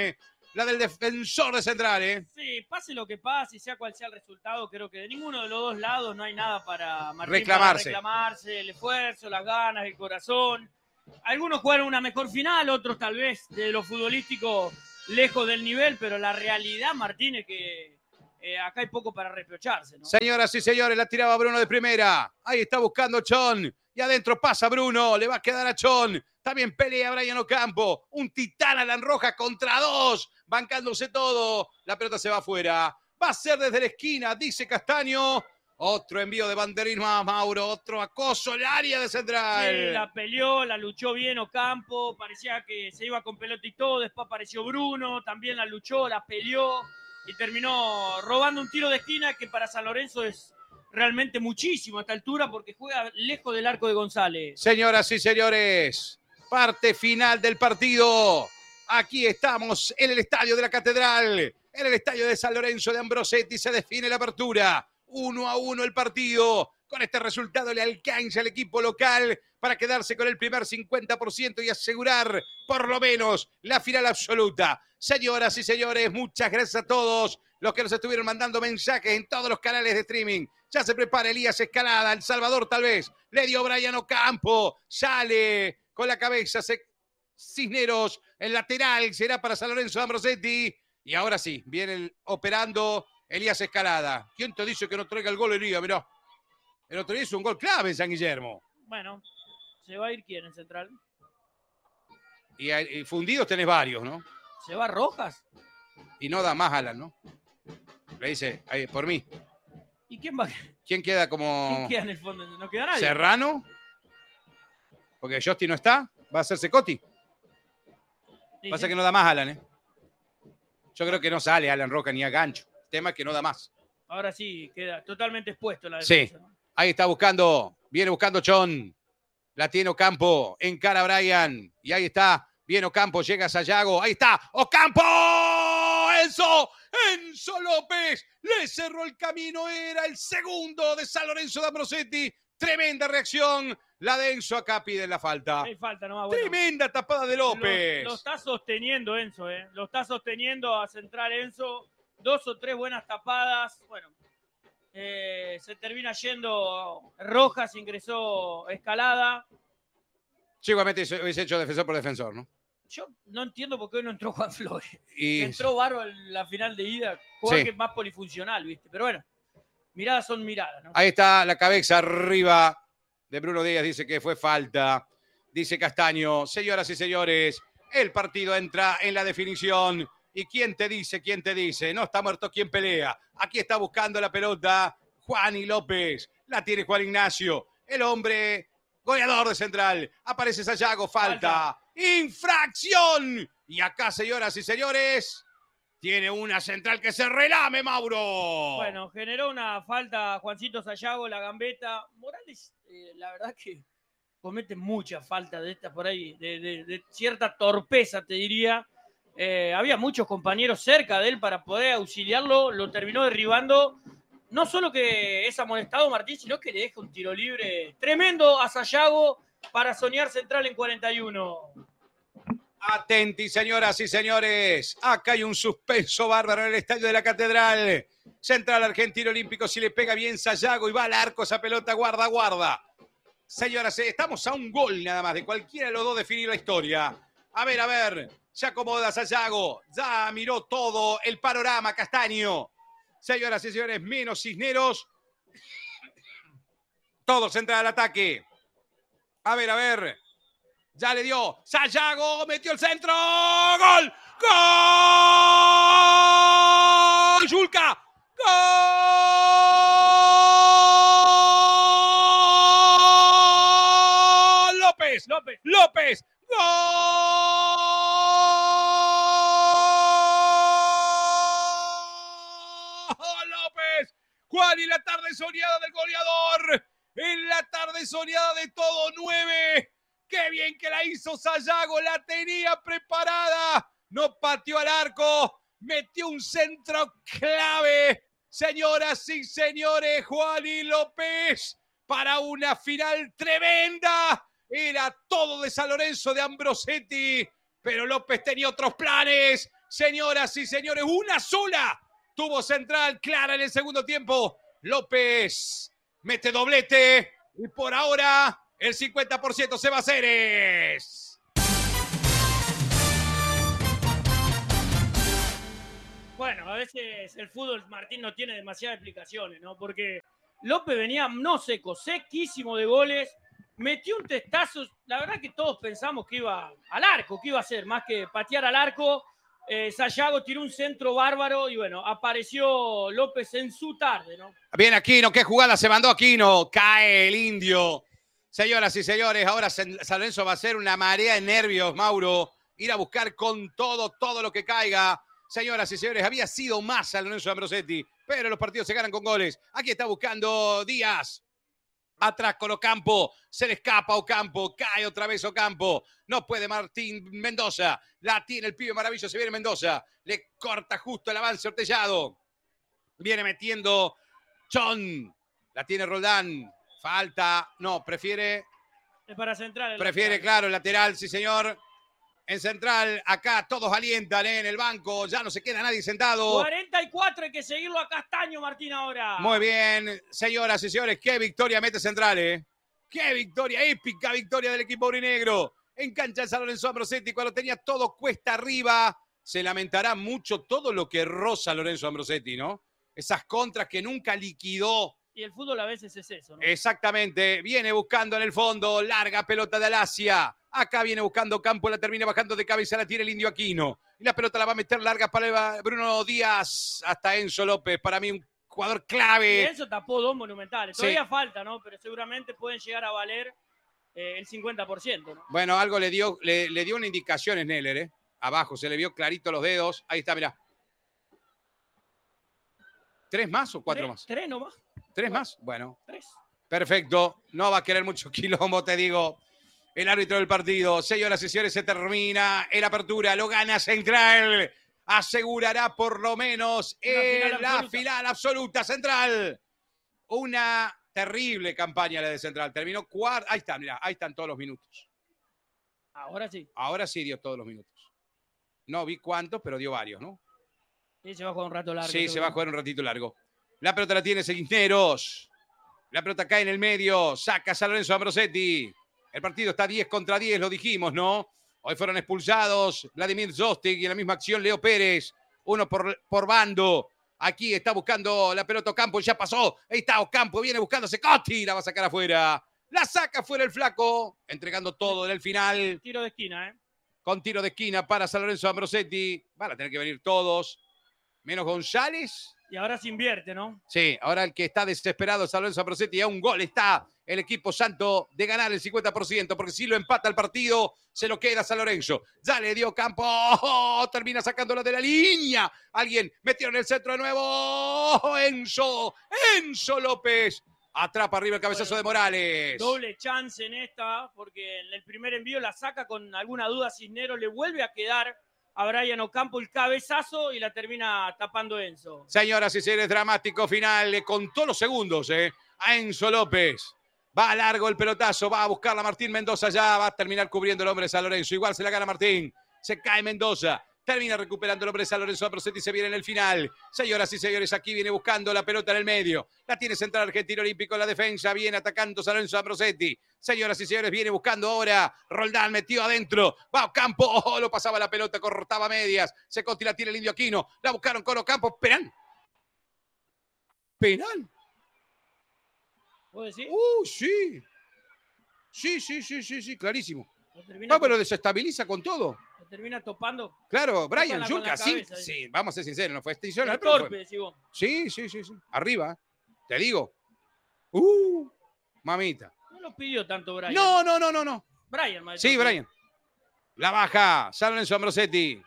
la del defensor de Central, ¿eh? Sí, pase lo que pase, sea cual sea el resultado, creo que de ninguno de los dos lados no hay nada para Martín, reclamarse. Para reclamarse, el esfuerzo, las ganas, el corazón. Algunos jugaron una mejor final, otros tal vez de lo futbolístico lejos del nivel, pero la realidad, Martín, es que eh, acá hay poco para reprocharse, ¿no? Señoras y señores, la tiraba Bruno de primera. Ahí está buscando Chon. Y adentro pasa Bruno, le va a quedar a Chon. También pelea Brian Ocampo. Un titán Alan Rojas contra dos. Bancándose todo. La pelota se va afuera. Va a ser desde la esquina, dice Castaño. Otro envío de banderín más, Mauro. Otro acoso al área de Central. Sí, la peleó, la luchó bien Ocampo. Parecía que se iba con pelota y todo. Después apareció Bruno. También la luchó, la peleó. Y terminó robando un tiro de esquina que para San Lorenzo es realmente muchísimo a esta altura porque juega lejos del arco de González. Señoras y señores, parte final del partido. Aquí estamos en el estadio de la Catedral, en el estadio de San Lorenzo de Ambrosetti. Se define la apertura. Uno a uno el partido. Con este resultado le alcanza al equipo local para quedarse con el primer cincuenta por ciento y asegurar por lo menos la final absoluta. Señoras y señores, muchas gracias a todos los que nos estuvieron mandando mensajes en todos los canales de streaming. Ya se prepara Elías Escalada, El Salvador tal vez. Le dio Brian Ocampo, sale con la cabeza se... Cisneros, el lateral será para San Lorenzo de Ambrosetti. Y ahora sí, viene el... operando Elías Escalada. ¿Quién te dice que no traiga el gol, Elías? Mirá, el otro día hizo un gol clave en San Guillermo. Bueno, ¿se va a ir quién en Central? Y, y fundidos tenés varios, ¿no? ¿Se va Rojas? Y no da más Alan, ¿no? Le dice, ahí, por mí. ¿Y quién va? ¿Quién queda como...? ¿Quién queda en el fondo? ¿No queda nadie? ¿Serrano? Porque Justin no está. Va a ser Secoti. Sí, Pasa sí. que no da más Alan, ¿eh? Yo creo que no sale Alan Roca ni a gancho. El tema es que no da más. Ahora sí, queda totalmente expuesto la Sí. defensa, ¿no? Ahí está buscando. Viene buscando Chon. La tiene Ocampo. Encara a Brian. Y ahí está. Viene Ocampo. Llega a Sayago. Ahí está. ¡Ocampo! ¡Enzo! ¡Enzo López! Le cerró el camino. Era el segundo de San Lorenzo de Ambrosetti. Tremenda reacción. La de Enzo acá pide la falta. Hay falta nomás. Bueno, Tremenda tapada de López. Lo, lo está sosteniendo Enzo, ¿eh? Lo está sosteniendo a Central Enzo. Dos o tres buenas tapadas. Bueno, eh, se termina yendo Rojas, ingresó Escalada. Sí, igualmente hubiese hecho defensor por defensor, ¿no? Yo no entiendo por qué hoy no entró Juan Flores. Y... Entró Barro en la final de ida. Jugador Sí. que es más polifuncional, ¿viste? Pero bueno, miradas son miradas, ¿no? Ahí está la cabeza arriba de Bruno Díaz. Dice que fue falta. Dice Castaño. Señoras y señores, el partido entra en la definición. ¿Y quién te dice? ¿Quién te dice? No está muerto quien pelea. Aquí está buscando la pelota Juan y López. La tiene Juan Ignacio. El hombre goleador de Central. Aparece Sayago. Falta. Infracción. Y acá, señoras y señores, tiene una Central que se relame, Mauro. Bueno, generó una falta Juancito Sayago, la gambeta. Morales, eh, la verdad que comete mucha falta de estas por ahí, de, de, de cierta torpeza, te diría. Eh, había muchos compañeros cerca de él para poder auxiliarlo, lo terminó derribando. No solo que es amonestado Martín, sino que le deja un tiro libre tremendo a Sayago para soñar Central en cuarenta y uno. Atenti, señoras y señores. Acá hay un suspenso bárbaro en el estadio de la Catedral. Central Argentino Olímpico, si le pega bien Sayago y va al arco esa pelota, guarda, guarda. Señoras, estamos a un gol nada más de cualquiera de los dos definir la historia. A ver, a ver, se acomoda Sayago, ya miró todo el panorama Castaño. Señoras y señores, menos Cisneros. Todos entran al ataque. A ver, a ver. Ya le dio. Sayago metió el centro. ¡Gol! ¡Gol! ¡Yulka! ¡Gol! López. López. López. ¡Gol! López. Juan y la tarde soñada del goleador. En la tarde soñada de todo nueve. ¡Qué bien que la hizo Sayago! La tenía preparada. No pateó al arco. Metió un centro clave. Señoras y señores, Juan y López para una final tremenda. Era todo de San Lorenzo de Ambrosetti. Pero López tenía otros planes. Señoras y señores, una sola. Tuvo Central clara en el segundo tiempo. López mete doblete. Y por ahora el cincuenta por ciento se va a Ceres. Bueno, a veces el fútbol, Martín, no tiene demasiadas explicaciones, ¿no? Porque López venía, no seco, sequísimo de goles, metió un testazo. La verdad que todos pensamos que iba al arco, que iba a hacer, más que patear al arco. Eh, Sayago tiró un centro bárbaro y bueno, apareció López en su tarde, ¿no? Bien Aquino, qué jugada se mandó Aquino. Cae el indio. Señoras y señores, ahora San Lorenzo va a ser una marea de nervios, Mauro. Ir a buscar con todo, todo lo que caiga. Señoras y señores, había sido más San Lorenzo de Ambrosetti, pero los partidos se ganan con goles. Aquí está buscando Díaz. Atrás con Ocampo, se le escapa Ocampo, cae otra vez Ocampo, no puede Martín Mendoza, la tiene el pibe maravilloso, se viene Mendoza, le corta justo el avance Ortellado, viene metiendo Chon, la tiene Roldán, falta, no, prefiere, es para Central. Prefiere, lateral. Claro, el lateral, sí señor. En Central, acá todos alientan ¿eh? En el banco, ya no se queda nadie sentado. cuarenta y cuatro, hay que seguirlo a Castaño, Martín, ahora. Muy bien, señoras y señores, qué victoria mete Central, ¿eh? Qué victoria, épica victoria del equipo aurinegro. En cancha de San Lorenzo Ambrosetti, cuando tenía todo cuesta arriba, se lamentará mucho todo lo que erró San Lorenzo Ambrosetti, ¿no? Esas contras que nunca liquidó. Y el fútbol a veces es eso, ¿no? Exactamente, viene buscando en el fondo, larga pelota de Alasia. Acá viene buscando Campo, la termina bajando de cabeza, la tiene el indio Aquino. Y la pelota la va a meter larga para Bruno Díaz, hasta Enzo López. Para mí un jugador clave. Y Enzo tapó dos monumentales. Sí. Todavía falta, ¿no? Pero seguramente pueden llegar a valer eh, el cincuenta por ciento, ¿no? Bueno, algo le dio, le, le dio una indicación Sneller, ¿eh? Abajo, se le vio clarito los dedos. Ahí está, mirá. ¿Tres más o cuatro ¿Tres? más? ¿Tres nomás? ¿Tres más? Bueno. Tres. Perfecto. No va a querer mucho quilombo, te digo. El árbitro del partido. Señoras y señores, se termina el apertura. Lo gana Central. Asegurará por lo menos en final la absoluta. final absoluta Central. Una terrible campaña la de Central. Terminó cuarto. Ahí está, mirá. Ahí están todos los minutos. Ahora sí. Ahora sí dio todos los minutos. No vi cuántos, pero dio varios, ¿no? Sí, se va a jugar un rato largo. Sí, se va a jugar un ratito largo. La pelota la tiene Cisneros. La pelota cae en el medio. Saca San Lorenzo Ambrosetti. El partido está diez contra diez, lo dijimos, ¿no? Hoy fueron expulsados Vladimir Zostic y en la misma acción Leo Pérez. Uno por, por bando. Aquí está buscando la pelota Ocampo. Ya pasó. Ahí está Ocampo. Viene buscándose Cotti. La va a sacar afuera. La saca fuera el flaco. Entregando todo en el final. Tiro de esquina, ¿eh? Con tiro de esquina para San Lorenzo Ambrosetti. Van a tener que venir todos. Menos González. Y ahora se invierte, ¿no? Sí, ahora el que está desesperado es San Lorenzo Ambrosetti. A un gol está el equipo santo de ganar el cincuenta por ciento, porque si lo empata el partido, se lo queda San Lorenzo. Ya le dio Campo. Oh, termina sacándola de la línea. Alguien metió en el centro de nuevo. Oh, Enzo. Enzo López. Atrapa arriba el cabezazo de Morales. Doble chance en esta, porque en el primer envío la saca con alguna duda Cisneros. Le vuelve a quedar a Brian Ocampo el cabezazo y la termina tapando Enzo. Señoras y señores, dramático final. Le contó los segundos eh, a Enzo López. Va a largo el pelotazo. Va a buscarla Martín Mendoza ya. Va a terminar cubriendo el hombre de San Lorenzo. Igual se la gana Martín. Se cae Mendoza. Termina recuperando el hombre de San Lorenzo. Ambrosetti se viene en el final. Señoras y señores, aquí viene buscando la pelota en el medio. La tiene Central Argentino Olímpico en la defensa. Viene atacando San Lorenzo Ambrosetti. Señoras y señores, viene buscando ahora. Roldán metió adentro. Va Ocampo. Oh, lo pasaba la pelota. Cortaba medias. Se la tiene el indio Aquino. La buscaron con Ocampo. Penal. Penal. ¿Puedo decir? Uh, sí. Sí, sí, sí, sí, sí, clarísimo. Lo termina, No, pero desestabiliza con todo. lo termina topando. Claro, Brian Tócala con Yulka, la sí, cabeza, sí, vamos a ser sinceros, no fue extinción. El pero fue- torpe, decís vos. Sí, sí, sí, sí. Arriba, te digo. Uh, mamita. No lo pidió tanto Brian. No, no, no, no, no. Brian, maestro. Sí, Brian. La baja, San Lorenzo Ambrosetti.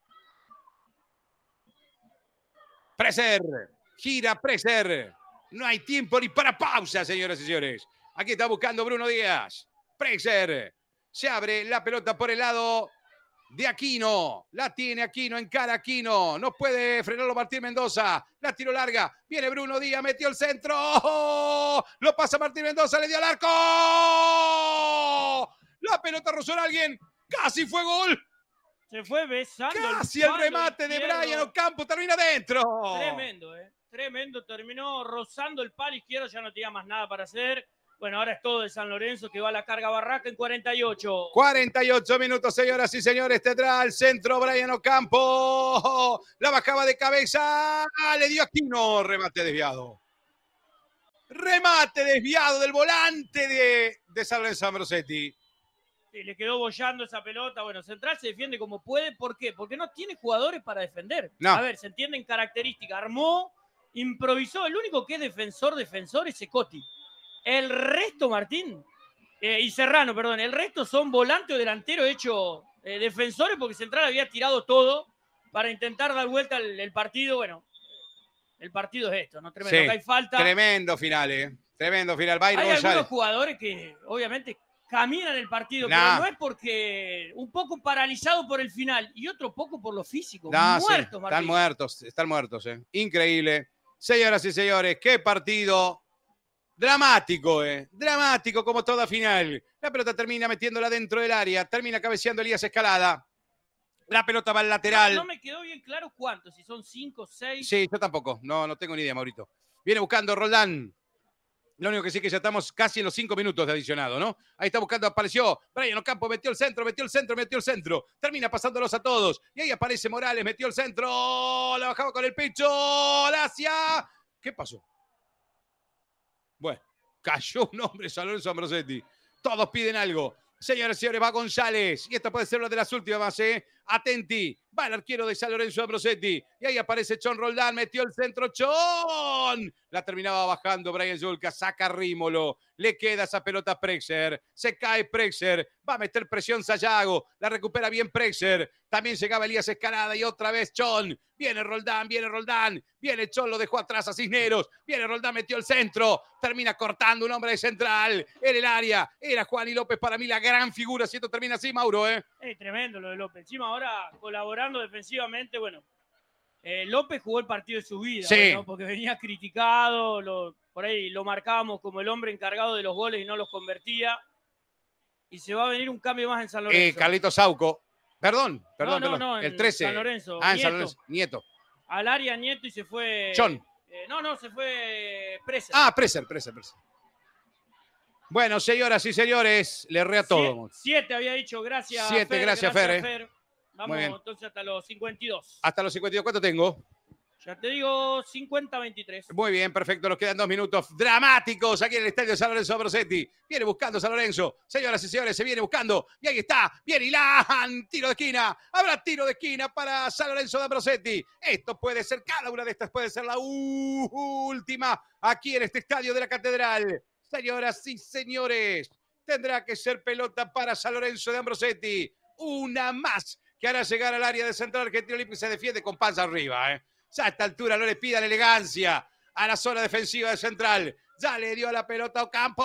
Preser, gira Preser. No hay tiempo ni para pausa, señoras y señores. Aquí está buscando Bruno Díaz. Preser. Se abre la pelota por el lado de Aquino. La tiene Aquino, encara Aquino. No puede frenarlo Martín Mendoza. La tiró larga. Viene Bruno Díaz, metió el centro. ¡Oh! Lo pasa Martín Mendoza, le dio al arco. La pelota rozó a alguien. Casi fue gol. Se fue besando. Casi el, el remate de Brian Ocampo, termina dentro. Tremendo, ¿eh? Tremendo, terminó rozando el palo izquierdo, ya no tenía más nada para hacer. Bueno, ahora es todo de San Lorenzo que va a la carga Barraca en cuarenta y ocho. cuarenta y ocho minutos, señoras y señores. Tendrá al centro Brian Ocampo. La bajaba de cabeza. Ah, le dio Aquino. Remate desviado. Remate desviado del volante de, de San Lorenzo Ambrosetti. Sí, le quedó bollando esa pelota. Bueno, Central se defiende como puede. ¿Por qué? Porque no tiene jugadores para defender. No. A ver, se entienden características. Armó, improvisó. El único que es defensor, defensor es Cecotti. El resto, Martín, eh, y Serrano, perdón, el resto son volante o delantero hecho eh, defensores porque Central había tirado todo para intentar dar vuelta el, el partido. Bueno, el partido es esto, ¿no? Tremendo, Sí, que hay falta. Tremendo final, ¿eh? Tremendo final. Byron hay González. Algunos jugadores que, obviamente, caminan el partido, nah. pero no es porque un poco paralizado por el final y otro poco por lo físico. Nah, muertos, sí, Martín. Están muertos, están muertos, ¿eh? Increíble. Señoras y señores, qué partido. Dramático, eh. Dramático como toda final. La pelota termina metiéndola dentro del área. Termina cabeceando Elías Escalada. La pelota va al lateral. No, no me quedó bien claro cuántos, si son cinco, seis. Sí, yo tampoco. No, no tengo ni idea, Maurito. Viene buscando Roldán. Lo único que sí que ya estamos casi en los cinco minutos de adicionado, ¿no? Ahí está buscando, apareció. Brian Ocampo metió el centro, metió el centro, metió el centro. Termina pasándolos a todos. Y ahí aparece Morales, metió el centro. La bajaba con el pecho. Hacia. ¿Qué pasó? Bueno, cayó un hombre, San Lorenzo Ambrosetti. Todos piden algo. Señoras y señores, va González. Y esta puede ser una de las últimas, ¿eh? Atenti. Va el arquero de San Lorenzo Ambrosetti. Y ahí aparece Chon Roldán. Metió el centro. ¡Chon! La terminaba bajando Brian Julka. Saca Rímolo. Le queda esa pelota a Prexer. Se cae Prexer. Va a meter presión Sayago. La recupera bien Prexer. También llegaba Elías Escalada. Y otra vez Chon. Viene Roldán, viene Roldán. Viene Chon, lo dejó atrás a Cisneros. Viene Roldán, metió el centro. Termina cortando un hombre de Central. En el área. Era Juan y López para mí la gran figura. Si esto termina así, Mauro, ¿eh? Es tremendo lo de López. Encima ahora colaborando defensivamente, bueno. Eh, López jugó el partido de su vida, sí. ¿no? Porque venía criticado. Lo, por ahí lo marcábamos como el hombre encargado de los goles y no los convertía. Y se va a venir un cambio más en San Lorenzo. Eh, Carlitos Sauco. Perdón, perdón, no, no, perdón. No, el trece. San Lorenzo. Ah, en Nieto. San Lorenzo. Nieto. Al área Nieto y se fue. Chon. Eh, no, no, se fue Preser. Ah, Preser, Preser, Preser. Bueno, señoras y señores, le re a todo. Siete, siete había dicho, gracias. Siete, Fer, gracias, gracias Fer. Fer. Vamos entonces hasta los cincuenta y dos. Hasta los cincuenta y dos, ¿cuánto tengo? Ya te digo, cincuenta a veintitrés. Muy bien, perfecto. Nos quedan dos minutos dramáticos aquí en el estadio de San Lorenzo Ambrosetti. Viene buscando San Lorenzo. Señoras y señores, se viene buscando. Y ahí está. Viene Ilan. Tiro de esquina. Habrá tiro de esquina para San Lorenzo de Ambrosetti. Esto puede ser, cada una de estas puede ser la última aquí en este estadio de la Catedral. Señoras y señores, tendrá que ser pelota para San Lorenzo de Ambrosetti. Una más que hará llegar al área de Central Argentino Olímpico y se defiende con panza arriba, ¿eh? Ya a esta altura no le pidan elegancia a la zona defensiva de Central. Ya le dio la pelota a Ocampo.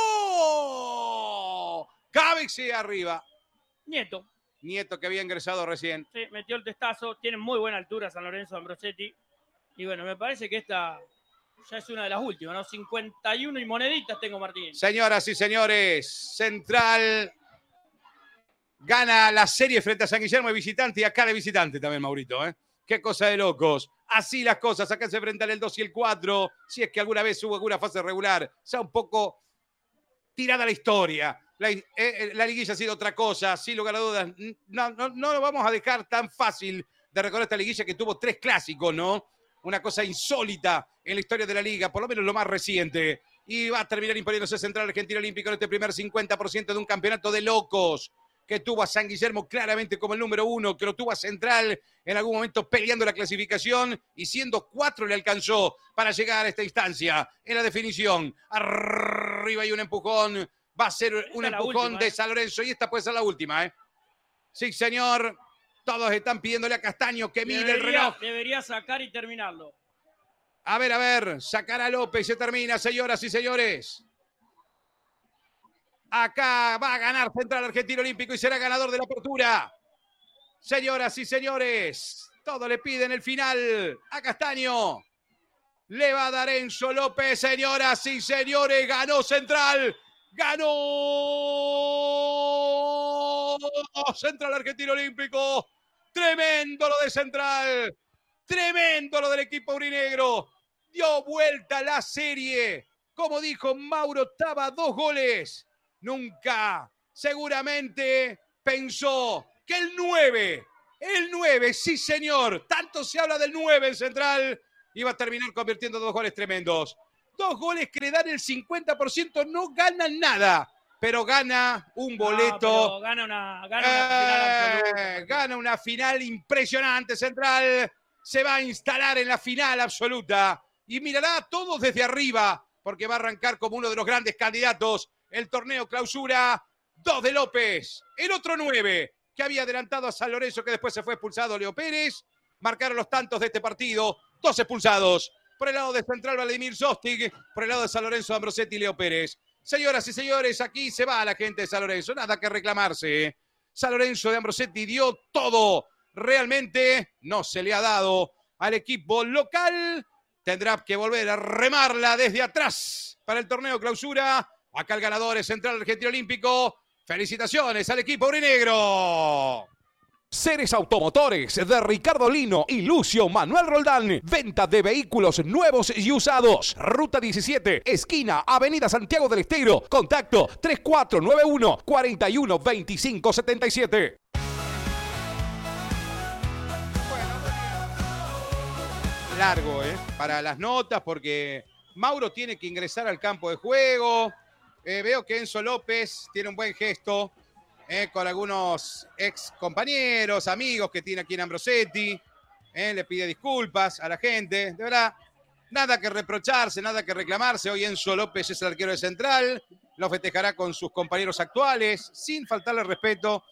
¡Oh! Cabecea arriba. Nieto. Nieto que había ingresado recién. Sí, metió el testazo. Tiene muy buena altura San Lorenzo Ambrosetti. Y bueno, me parece que esta ya es una de las últimas, ¿no? cincuenta y uno y moneditas tengo, Martín. Señoras y señores, Central gana la serie frente a San Guillermo de visitante y acá de visitante también, Maurito, ¿eh? Qué cosa de locos. Así las cosas. Acá se enfrentan el dos y el cuatro. Si es que alguna vez hubo alguna fase regular, ya un poco tirada la historia. La, eh, la liguilla ha sido otra cosa. Sin lugar a dudas, no, no, no lo vamos a dejar tan fácil de recordar esta liguilla que tuvo tres clásicos, ¿no? Una cosa insólita en la historia de la liga, por lo menos lo más reciente. Y va a terminar imponiéndose Central Argentino Olímpico en este primer cincuenta por ciento de un campeonato de locos, que tuvo a San Guillermo claramente como el número uno, que lo tuvo a Central en algún momento peleando la clasificación y siendo cuatro le alcanzó para llegar a esta instancia en la definición. Arriba hay un empujón, va a ser un esta empujón última, de ¿eh? San Lorenzo y esta puede ser la última, ¿eh? Sí, señor. Todos están pidiéndole a Castaño que mire el reloj. Debería sacar y terminarlo. A ver, a ver, sacar a López, se termina, señoras y señores. Acá va a ganar Central Argentino Olímpico y será ganador de la apertura. Señoras y señores, todos le piden el final a Castaño. Le va a dar Enzo López, señoras y señores, ganó Central. ¡Ganó! Central Argentino Olímpico. Tremendo lo de Central. Tremendo lo del equipo aurinegro. Dio vuelta la serie. Como dijo Mauro Taba, dos goles. Nunca, seguramente, pensó que el nueve, el nueve, sí señor, tanto se habla del nueve en Central, iba a terminar convirtiendo dos goles tremendos. Dos goles que le dan el cincuenta por ciento, no ganan nada, pero gana un boleto. No, gana una, gana una eh, final absoluta. Gana una final impresionante. Central se va a instalar en la final absoluta y mirará a todos desde arriba, porque va a arrancar como uno de los grandes candidatos el torneo clausura. Dos de López, el otro nueve, que había adelantado a San Lorenzo, que después se fue expulsado Leo Pérez. Marcaron los tantos de este partido, dos expulsados. Por el lado de Central, Vladimir Sostig. Por el lado de San Lorenzo, Ambrosetti y Leo Pérez. Señoras y señores, aquí se va la gente de San Lorenzo. Nada que reclamarse. ¿eh? San Lorenzo de Ambrosetti dio todo. Realmente no se le ha dado al equipo local. Tendrá que volver a remarla desde atrás para el torneo clausura. Acá el ganador es Central Argentino Olímpico. Felicitaciones al equipo aurinegro. Ceres Automotores de Ricardo Lino y Lucio Manuel Roldán. Venta de vehículos nuevos y usados. Ruta diecisiete, esquina Avenida Santiago del Estero. Contacto tres cuatro nueve uno, cuatro uno dos cinco siete siete. Largo, ¿eh? Para las notas, porque Mauro tiene que ingresar al campo de juego. Eh, veo que Enzo López tiene un buen gesto eh, con algunos ex compañeros, amigos que tiene aquí en Ambrosetti. Eh, le pide disculpas a la gente. De verdad, nada que reprocharse, nada que reclamarse. Hoy Enzo López es el arquero de Central. Lo festejará con sus compañeros actuales, sin faltarle respeto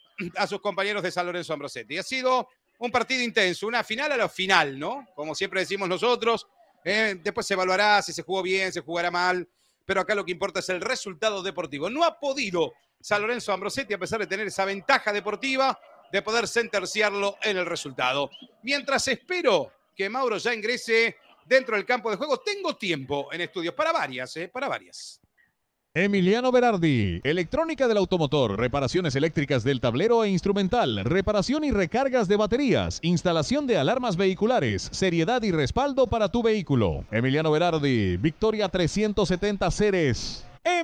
a sus compañeros de San Lorenzo Ambrosetti. Ha sido un partido intenso, una final a la final, ¿no? Como siempre decimos nosotros. Eh, después se evaluará si se jugó bien, se jugará mal. Pero acá lo que importa es el resultado deportivo. No ha podido San Lorenzo Ambrosetti, a pesar de tener esa ventaja deportiva, de poder sentenciarlo en el resultado. Mientras espero que Mauro ya ingrese dentro del campo de juego, tengo tiempo en estudios para varias, ¿eh? Para varias. Emiliano Berardi, electrónica del automotor, reparaciones eléctricas del tablero e instrumental, reparación y recargas de baterías, instalación de alarmas vehiculares, seriedad y respaldo para tu vehículo. Emiliano Berardi, Victoria trescientos setenta Ceres.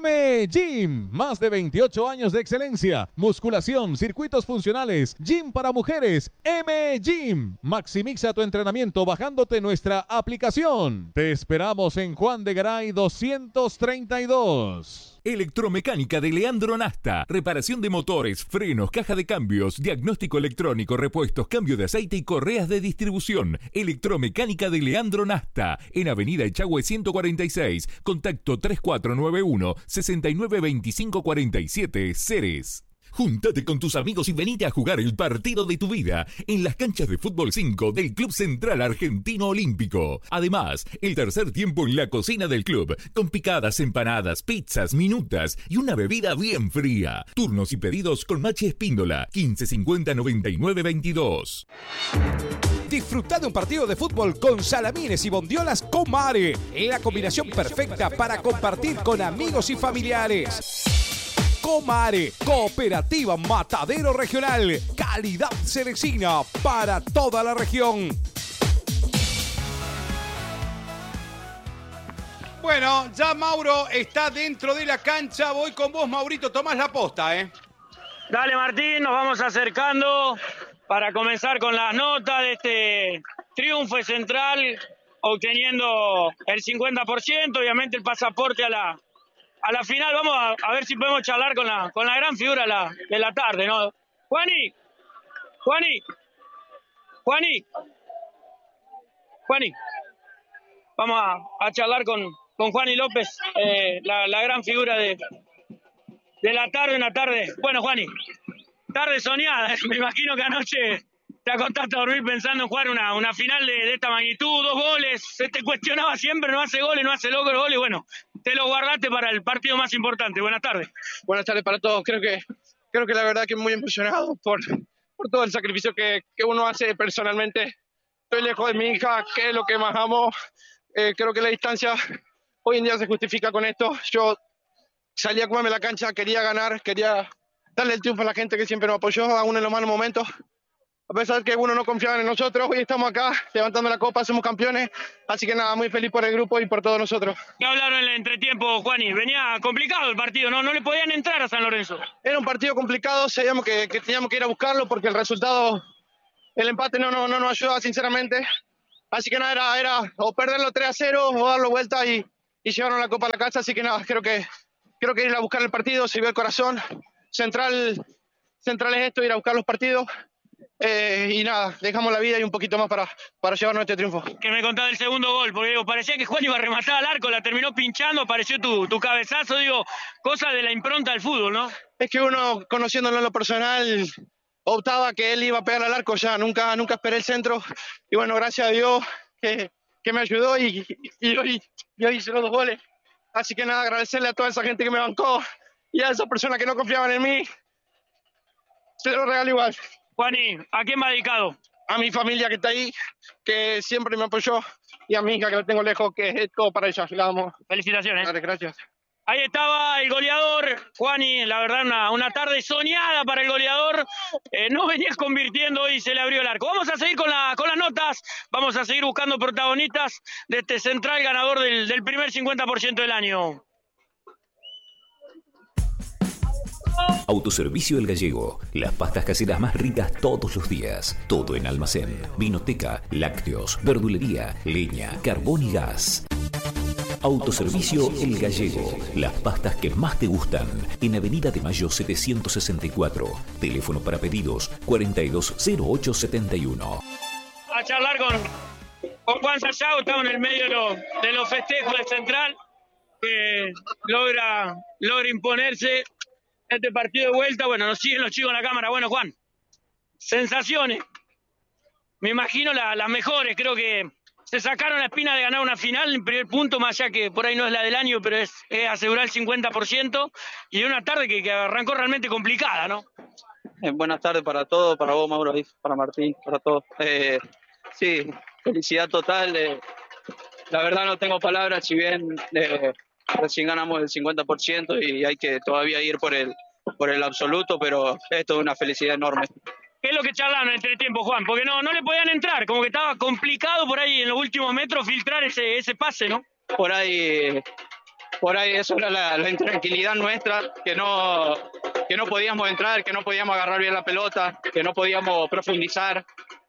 M Gym, más de veintiocho años de excelencia, musculación, circuitos funcionales, gym para mujeres. M Gym, maximiza tu entrenamiento bajándote nuestra aplicación. Te esperamos en Juan de Garay doscientos treinta y dos. Electromecánica de Leandro Nasta. Reparación de motores, frenos, caja de cambios, diagnóstico electrónico, repuestos, cambio de aceite y correas de distribución. Electromecánica de Leandro Nasta. En Avenida Echagüe ciento cuarenta y seis. Contacto tres cuatro nueve uno, seis nueve dos cinco cuatro siete, Ceres. Júntate con tus amigos y venite a jugar el partido de tu vida en las canchas de fútbol cinco del Club Central Argentino Olímpico. Además, el tercer tiempo en la cocina del club, con picadas, empanadas, pizzas, minutas y una bebida bien fría. Turnos y pedidos con Machi Espíndola, quince cincuenta noventa y nueve veintidós. Disfruta de un partido de fútbol con salamines y bondiolas Comare. La combinación perfecta para compartir con amigos y familiares. Comare, Cooperativa Matadero Regional, calidad cerecina para toda la región. Bueno, ya Mauro está dentro de la cancha. Voy con vos, Maurito, tomás la posta, ¿eh? Dale, Martín, nos vamos acercando para comenzar con las notas de este triunfo de Central, obteniendo el cincuenta por ciento, obviamente el pasaporte a la... A la final. Vamos a, a ver si podemos charlar con la, con la gran figura la, de la tarde, ¿no? Juani, Juani, Juani, Juani. Vamos a, a charlar con, con Juani López, eh, la, la gran figura de, de la tarde, una tarde. Bueno, Juani, tarde soñada. Me imagino que anoche te acostaste a dormir pensando en jugar una, una final de, de esta magnitud, dos goles. Se te cuestionaba siempre, no hace goles, no hace logro goles. Bueno, te lo guardaste para el partido más importante. Buenas tardes. Buenas tardes para todos. Creo que, creo que la verdad que muy emocionado por, por todo el sacrificio que, que uno hace personalmente. Estoy lejos de mi hija, que es lo que más amo. Eh, creo que la distancia hoy en día se justifica con esto. Yo salí a comerme la cancha, quería ganar, quería darle el triunfo a la gente que siempre nos apoyó, aún en los malos momentos. A pesar que uno no confiaba en nosotros, hoy estamos acá levantando la copa, somos campeones. Así que nada, muy feliz por el grupo y por todos nosotros. ¿Qué hablaron en el entretiempo, Juani? Venía complicado el partido, ¿no? No le podían entrar a San Lorenzo. Era un partido complicado, sabíamos que, que teníamos que ir a buscarlo porque el resultado, el empate no, no, no nos ayudaba sinceramente. Así que nada, era, era o perderlo tres a cero o darlo vuelta y, y llevarnos la copa a la casa. Así que nada, creo que, creo que ir a buscar el partido, se vio el corazón. Central, central es esto, ir a buscar los partidos. Eh, y nada, dejamos la vida y un poquito más para, para llevarnos este triunfo. Que me contaba el segundo gol, porque digo, parecía que Juan iba a rematar al arco, la terminó pinchando, apareció tu, tu cabezazo, digo, cosa de la impronta del fútbol, ¿no? Es que uno, conociéndolo en lo personal, optaba que él iba a pegar al arco ya, nunca, nunca esperé el centro. Y bueno, gracias a Dios que, que me ayudó y, y, y, hoy, y hoy hice los dos goles. Así que nada, agradecerle a toda esa gente que me bancó y a esas personas que no confiaban en mí. Se lo regalo igual. Juani, ¿a quién va dedicado? A mi familia que está ahí, que siempre me apoyó, y a mi hija que la tengo lejos, que es todo para ella. La amo. Felicitaciones. Dale, gracias. Ahí estaba el goleador, Juani, la verdad una, una tarde soñada para el goleador, eh, no venías convirtiendo y se le abrió el arco. Vamos a seguir con, la, con las notas, vamos a seguir buscando protagonistas de este central ganador del, del primer cincuenta por ciento del año. Autoservicio El Gallego. Las pastas caseras más ricas todos los días. Todo en almacén, vinoteca, lácteos, verdulería, leña, carbón y gas. Autoservicio El Gallego. Las pastas que más te gustan. En Avenida de Mayo setecientos sesenta y cuatro. Teléfono para pedidos cuarenta y dos cero ocho setenta y uno. A charlar con, con Juan Sayago, estamos en el medio de los, de los festejos de Central, que logra, logra imponerse este partido de vuelta. Bueno, nos siguen los chicos en la cámara. Bueno, Juan, sensaciones. Me imagino la, las mejores. Creo que se sacaron la espina de ganar una final en primer punto, más allá que por ahí no es la del año, pero es, es asegurar el cincuenta por ciento. Y de una tarde que, que arrancó realmente complicada, ¿no? Eh, buenas tardes para todos, para vos, Mauro, para Martín, para todos. Eh, sí, felicidad total. Eh, la verdad no tengo palabras, si bien... Eh, recién ganamos el cincuenta por ciento y hay que todavía ir por el, por el absoluto, pero esto es una felicidad enorme. ¿Qué es lo que charlaron en el tiempo, Juan? Porque no, no le podían entrar, como que estaba complicado por ahí en los últimos metros filtrar ese, ese pase, ¿no? Por ahí, por ahí eso era la, la intranquilidad nuestra, que no, que no podíamos entrar, que no podíamos agarrar bien la pelota, que no podíamos profundizar.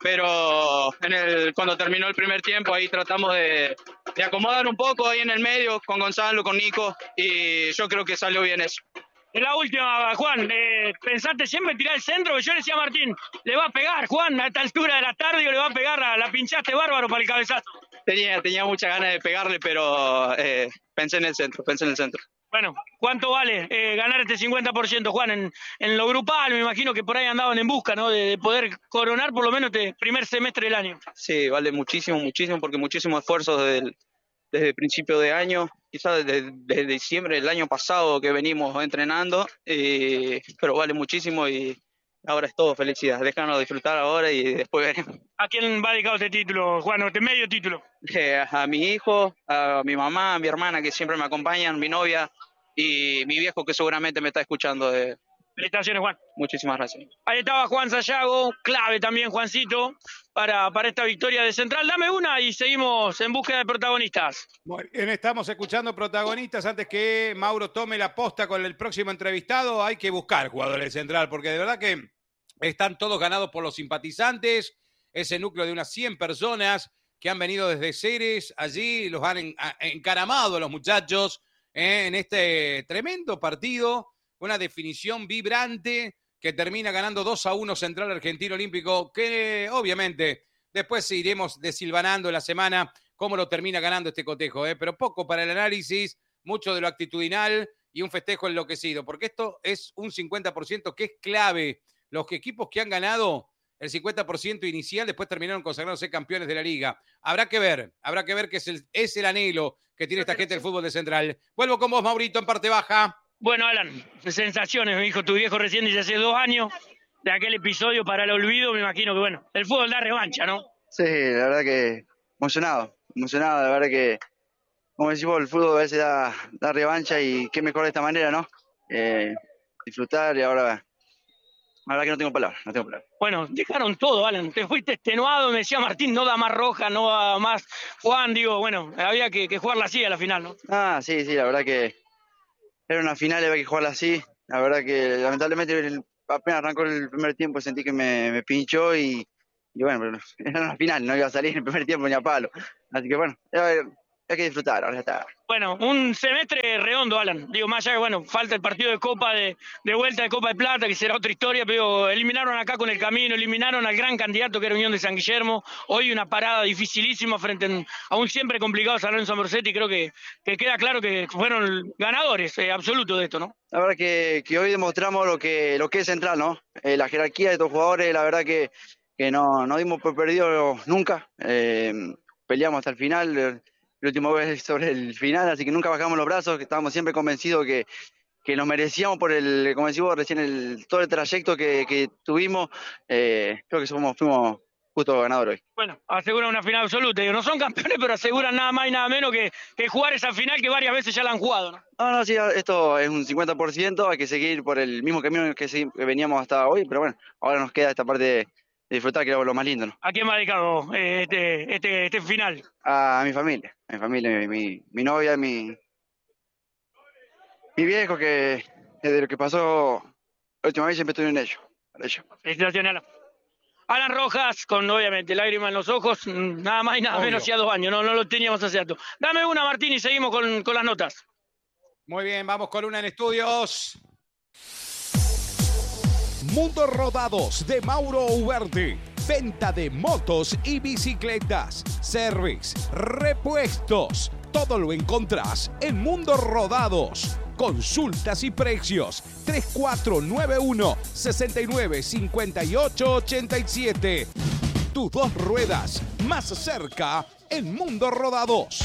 Pero en el, cuando terminó el primer tiempo ahí tratamos de, de acomodar un poco ahí en el medio con Gonzalo, con Nico, y yo creo que salió bien eso. En la última, Juan, eh, ¿pensaste siempre en tirar el centro? Yo le decía a Martín, le va a pegar, Juan, a esta altura de la tarde, le va a pegar, la, la pinchaste bárbaro para el cabezazo. Tenía, tenía muchas ganas de pegarle, pero eh, pensé en el centro, pensé en el centro. Bueno, ¿cuánto vale eh, ganar este cincuenta por ciento, Juan? En, en lo grupal, me imagino que por ahí andaban en busca, ¿no? De, de poder coronar por lo menos este primer semestre del año. Sí, vale muchísimo, muchísimo, porque muchísimo esfuerzo desde el, desde el principio de año, quizás desde, desde diciembre del año pasado que venimos entrenando, y, pero vale muchísimo y ahora es todo felicidad. Déjanos disfrutar ahora y después veremos. ¿A quién va dedicado este título, Juan, este medio título? Eh, a mi hijo, a mi mamá, a mi hermana que siempre me acompañan, mi novia y mi viejo que seguramente me está escuchando. De... Felicitaciones, Juan. Muchísimas gracias. Ahí estaba Juan Sayago, clave también, Juancito, para, para esta victoria de Central. Dame una y seguimos en búsqueda de protagonistas. Muy bien, estamos escuchando protagonistas. Antes que Mauro tome la posta con el próximo entrevistado, hay que buscar jugadores de Central, porque de verdad que están todos ganados por los simpatizantes, ese núcleo de unas cien personas que han venido desde Ceres, allí los han en, a, encaramado a los muchachos eh, en este tremendo partido, una definición vibrante que termina ganando dos a uno Central Argentino Olímpico, que obviamente después iremos desilvanando en la semana cómo lo termina ganando este cotejo, eh, pero poco para el análisis, mucho de lo actitudinal y un festejo enloquecido, porque esto es un cincuenta por ciento que es clave. Los equipos que han ganado el cincuenta por ciento inicial después terminaron consagrándose campeones de la liga. Habrá que ver, habrá que ver que es el, es el anhelo que tiene esta gente del fútbol de Central. Vuelvo con vos, Maurito, en parte baja. Bueno, Alan, sensaciones, me dijo tu viejo recién, dice hace dos años, de aquel episodio para el olvido, me imagino que, bueno, el fútbol da revancha, ¿no? Sí, la verdad que emocionado, emocionado, la verdad que como decimos, el fútbol a veces da, da revancha y qué mejor de esta manera, ¿no? Eh, disfrutar y ahora, la verdad que no tengo palabras, no tengo palabras. Bueno, dejaron todo, Alan. Te fuiste extenuado, me decía Martín, no da más roja, no da más Juan, digo, bueno, había que, que jugarla así a la final, ¿no? Ah, sí, sí, la verdad que era una final, había que jugarla así. La verdad que lamentablemente el, apenas arrancó el primer tiempo sentí que me, me pinchó y, y bueno, pero era una final, no iba a salir en el primer tiempo ni a palo. Así que bueno, hay, hay que disfrutar, ahora ya está. Bueno, un semestre redondo, Alan. Digo, más allá que, bueno, falta el partido de Copa de, de vuelta de Copa de Plata, que será otra historia, pero eliminaron acá con el camino, eliminaron al gran candidato que era Unión de San Guillermo. Hoy una parada dificilísima frente a un siempre complicado San Lorenzo Morcetti, y creo que, que queda claro que fueron ganadores eh, absolutos de esto, ¿no? La verdad que, que hoy demostramos lo que, lo que es central, ¿no? Eh, la jerarquía de estos jugadores, la verdad que, que no, no dimos por perdido nunca. Eh, peleamos hasta el final. Eh, el último vez sobre el final, así que nunca bajamos los brazos, que estábamos siempre convencidos que, que nos merecíamos por el, como decimos recién, el, todo el trayecto que, que tuvimos. Eh, creo que somos, fuimos justo ganadores hoy. Bueno, aseguran una final absoluta. Digo, no son campeones, pero aseguran nada más y nada menos que, que jugar esa final que varias veces ya la han jugado, ¿no? No, no, sí, esto es un cincuenta por ciento, hay que seguir por el mismo camino que, que veníamos hasta hoy, pero bueno, ahora nos queda esta parte de disfrutar, que es lo más lindo, ¿no? ¿A quién va dedicado eh, este, este, este final? A, a mi familia, a mi familia, mi, mi, mi novia, mi, mi viejo, que desde lo que pasó la última vez siempre estuve en ello. ello. Felicitaciones, Alan. Alan Rojas, con obviamente lágrimas en los ojos, nada más y nada Obvio. menos hacía dos años, no, no lo teníamos hace tanto. Dame una, Martín, y seguimos con, con las notas. Muy bien, vamos con una en estudios. Mundo Rodados de Mauro Uverde. Venta de motos y bicicletas. Service, repuestos. Todo lo encontrás en Mundo Rodados. Consultas y precios. tres cuatro nueve uno, seis nueve cinco ocho ocho siete. Tus dos ruedas más cerca en Mundo Rodados.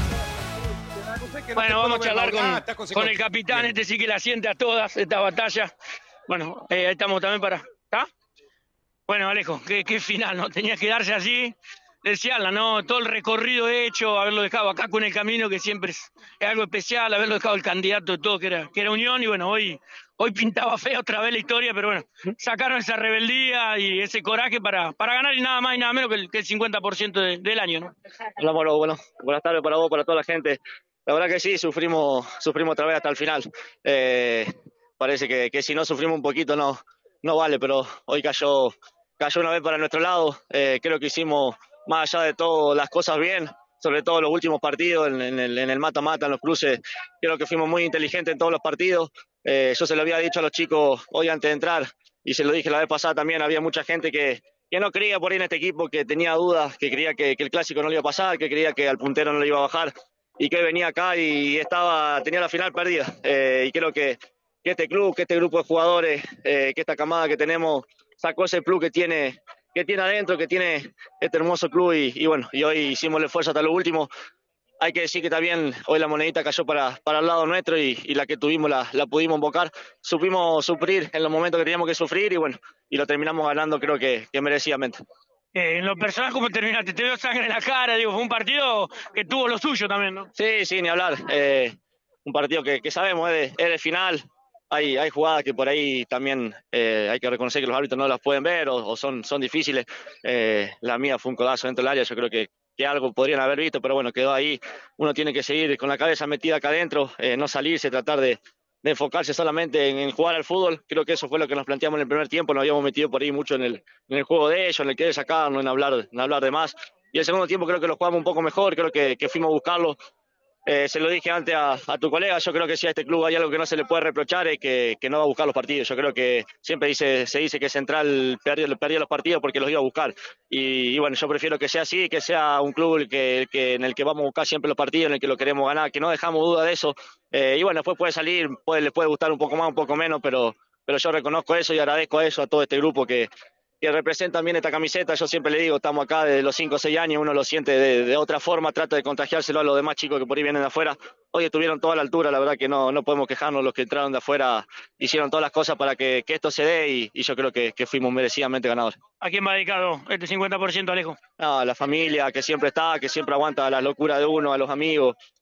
Bueno, vamos a charlar con, con el capitán. Este sí que la siente a todas, esta batalla. Bueno, eh, ahí estamos también para... ¿Está? Bueno, Alejo, qué, qué final, ¿no? Tenía que darse así. Desearla, ¿no? Todo el recorrido hecho, haberlo dejado acá con el camino, que siempre es, es algo especial, haberlo dejado el candidato de todo, que era, que era Unión, y bueno, hoy, hoy pintaba fea otra vez la historia, pero bueno, sacaron esa rebeldía y ese coraje para, para ganar y nada más y nada menos que el, que el cincuenta por ciento de, del año, ¿no? Hola, Moro, bueno, buenas tardes para vos, para toda la gente. La verdad que sí, sufrimos, sufrimos otra vez hasta el final. Eh, parece que, que si no sufrimos un poquito no, no vale, pero hoy cayó, cayó una vez para nuestro lado. Eh, creo que hicimos, más allá de todo, las cosas bien, sobre todo los últimos partidos, en, en el, en el mata-mata, en los cruces. Creo que fuimos muy inteligentes en todos los partidos. Eh, yo se lo había dicho a los chicos hoy antes de entrar, y se lo dije la vez pasada también, había mucha gente que, que no creía por ahí en este equipo, que tenía dudas, que creía que, que el clásico no le iba a pasar, que creía que al puntero no le iba a bajar, y que venía acá y estaba, tenía la final perdida. Eh, y creo que, que este club, que este grupo de jugadores, eh, que esta camada que tenemos, sacó ese plus que tiene, que tiene adentro, que tiene este hermoso club, y, y bueno, y hoy hicimos el esfuerzo hasta lo último. Hay que decir que también hoy la monedita cayó para, para el lado nuestro, y, y la que tuvimos la, la pudimos invocar. Supimos sufrir en los momentos que teníamos que sufrir, y bueno, y lo terminamos ganando, creo que, que merecidamente. Eh, en lo personal, ¿cómo terminaste? Te veo sangre en la cara, digo, fue un partido que tuvo lo suyo también, ¿no? Sí, sí, ni hablar. Eh, un partido que, que sabemos es de, es de final. Hay, hay jugadas que por ahí también eh, hay que reconocer que los árbitros no las pueden ver, o, o son, son difíciles. Eh, la mía fue un codazo dentro del área, yo creo que, que algo podrían haber visto, pero bueno, quedó ahí. Uno tiene que seguir con la cabeza metida acá adentro, eh, no salirse, tratar de, de enfocarse solamente en, en jugar al fútbol. Creo que eso fue lo que nos planteamos en el primer tiempo. Nos habíamos metido por ahí mucho en el, en el juego de ellos, en el querer sacarnos, en hablar, en hablar de más. Y el segundo tiempo creo que lo jugamos un poco mejor, creo que, que fuimos a buscarlo. Eh, se lo dije antes a, a tu colega, yo creo que si a este club hay algo que no se le puede reprochar, es que, que no va a buscar los partidos. Yo creo que siempre dice, se dice que Central perdió, perdió los partidos porque los iba a buscar. Y, y bueno, yo prefiero que sea así, que sea un club que, que, en el que vamos a buscar siempre los partidos, en el que lo queremos ganar, que no dejamos duda de eso. Eh, y bueno, después puede salir, puede, les puede gustar un poco más, un poco menos, pero, pero yo reconozco eso y agradezco eso a todo este grupo que, que representan bien esta camiseta. Yo siempre le digo, estamos acá desde los cinco o seis años, uno lo siente de, de otra forma, trata de contagiárselo a los demás chicos que por ahí vienen de afuera. Hoy estuvieron toda la altura, la verdad que no, no podemos quejarnos, los que entraron de afuera hicieron todas las cosas para que, que esto se dé, y, y yo creo que, que fuimos merecidamente ganadores. ¿A quién va dedicado este cincuenta por ciento, Alejo? No, a la familia que siempre está, que siempre aguanta las locuras de uno, a los amigos,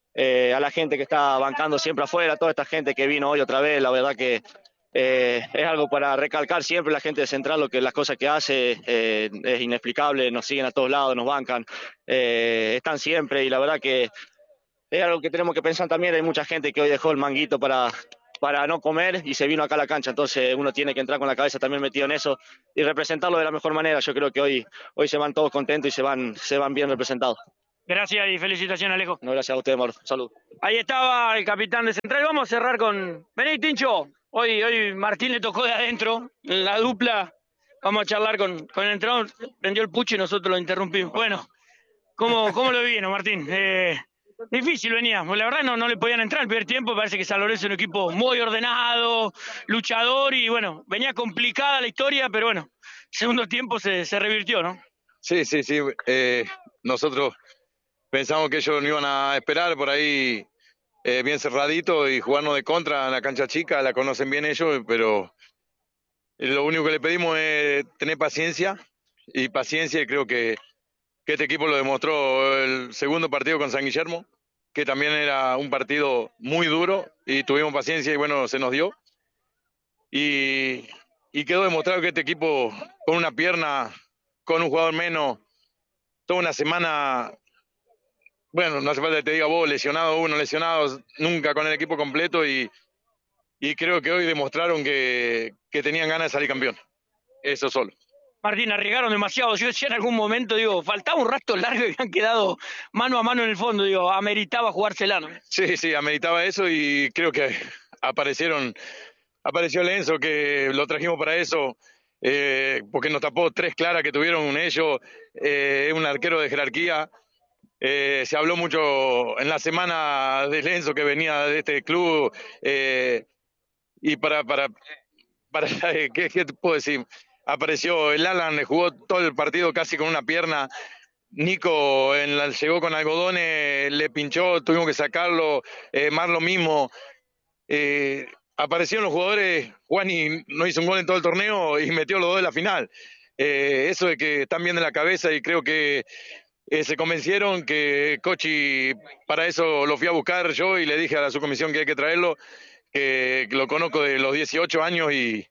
eh, a la gente que está bancando siempre afuera, toda esta gente que vino hoy otra vez, la verdad que eh, es algo para recalcar siempre. La gente de Central, lo que las cosas que hace eh, es inexplicable, nos siguen a todos lados, nos bancan, eh, están siempre, y la verdad que es algo que tenemos que pensar también. Hay mucha gente que hoy dejó el manguito para, para no comer y se vino acá a la cancha, entonces uno tiene que entrar con la cabeza también metido en eso y representarlo de la mejor manera. Yo creo que hoy, hoy se van todos contentos y se van, se van bien representados. Gracias y felicitaciones, Alejo. No, gracias a usted, Mauro. Salud. Ahí estaba el capitán de Central. Vamos a cerrar con... Vení, Tincho. Hoy, hoy Martín le tocó de adentro, la dupla. Vamos a charlar con, con el entrenador. Prendió el pucho y nosotros lo interrumpimos. Bueno, ¿cómo, cómo lo vino, Martín? Eh, difícil venía. La verdad no, no le podían entrar el primer tiempo. Parece que San Lorenzo es un equipo muy ordenado, luchador y bueno, venía complicada la historia, pero bueno, segundo tiempo se, se revirtió, ¿no? Sí, sí, sí. Eh, nosotros pensamos que ellos no iban a esperar por ahí eh, bien cerradito y jugarnos de contra en la cancha chica. La conocen bien ellos, pero lo único que le pedimos es tener paciencia y paciencia, y creo que, que este equipo lo demostró el segundo partido con San Guillermo, que también era un partido muy duro y tuvimos paciencia y bueno, se nos dio. Y, y quedó demostrado que este equipo con una pierna, con un jugador menos, toda una semana, bueno, no hace falta que te diga vos, lesionado uno, lesionados, nunca con el equipo completo, y, y creo que hoy demostraron que, que tenían ganas de salir campeón. Eso solo. Martín, arriesgaron demasiado. Yo decía en algún momento, digo, faltaba un rato largo y habían quedado mano a mano en el fondo. Digo, ameritaba jugársela, ¿no? Sí, sí, ameritaba eso y creo que aparecieron, apareció Lenzo, que lo trajimos para eso, eh, porque nos tapó tres claras que tuvieron ellos. Eh, es un arquero de jerarquía. Eh, se habló mucho en la semana de Lenzo, que venía de este club, eh, y para, para, para ¿qué, qué te puedo decir? Apareció el Alan, jugó todo el partido casi con una pierna. Nico en la, llegó con algodones, le pinchó, tuvimos que sacarlo. Eh, Mar lo mismo. Eh, aparecieron los jugadores. Juani no hizo un gol en todo el torneo y metió los dos de la final. Eh, eso de que están bien de la cabeza, y creo que Eh, se convencieron que Cochi, para eso lo fui a buscar yo y le dije a la subcomisión que hay que traerlo, que, que lo conozco de los dieciocho años, y,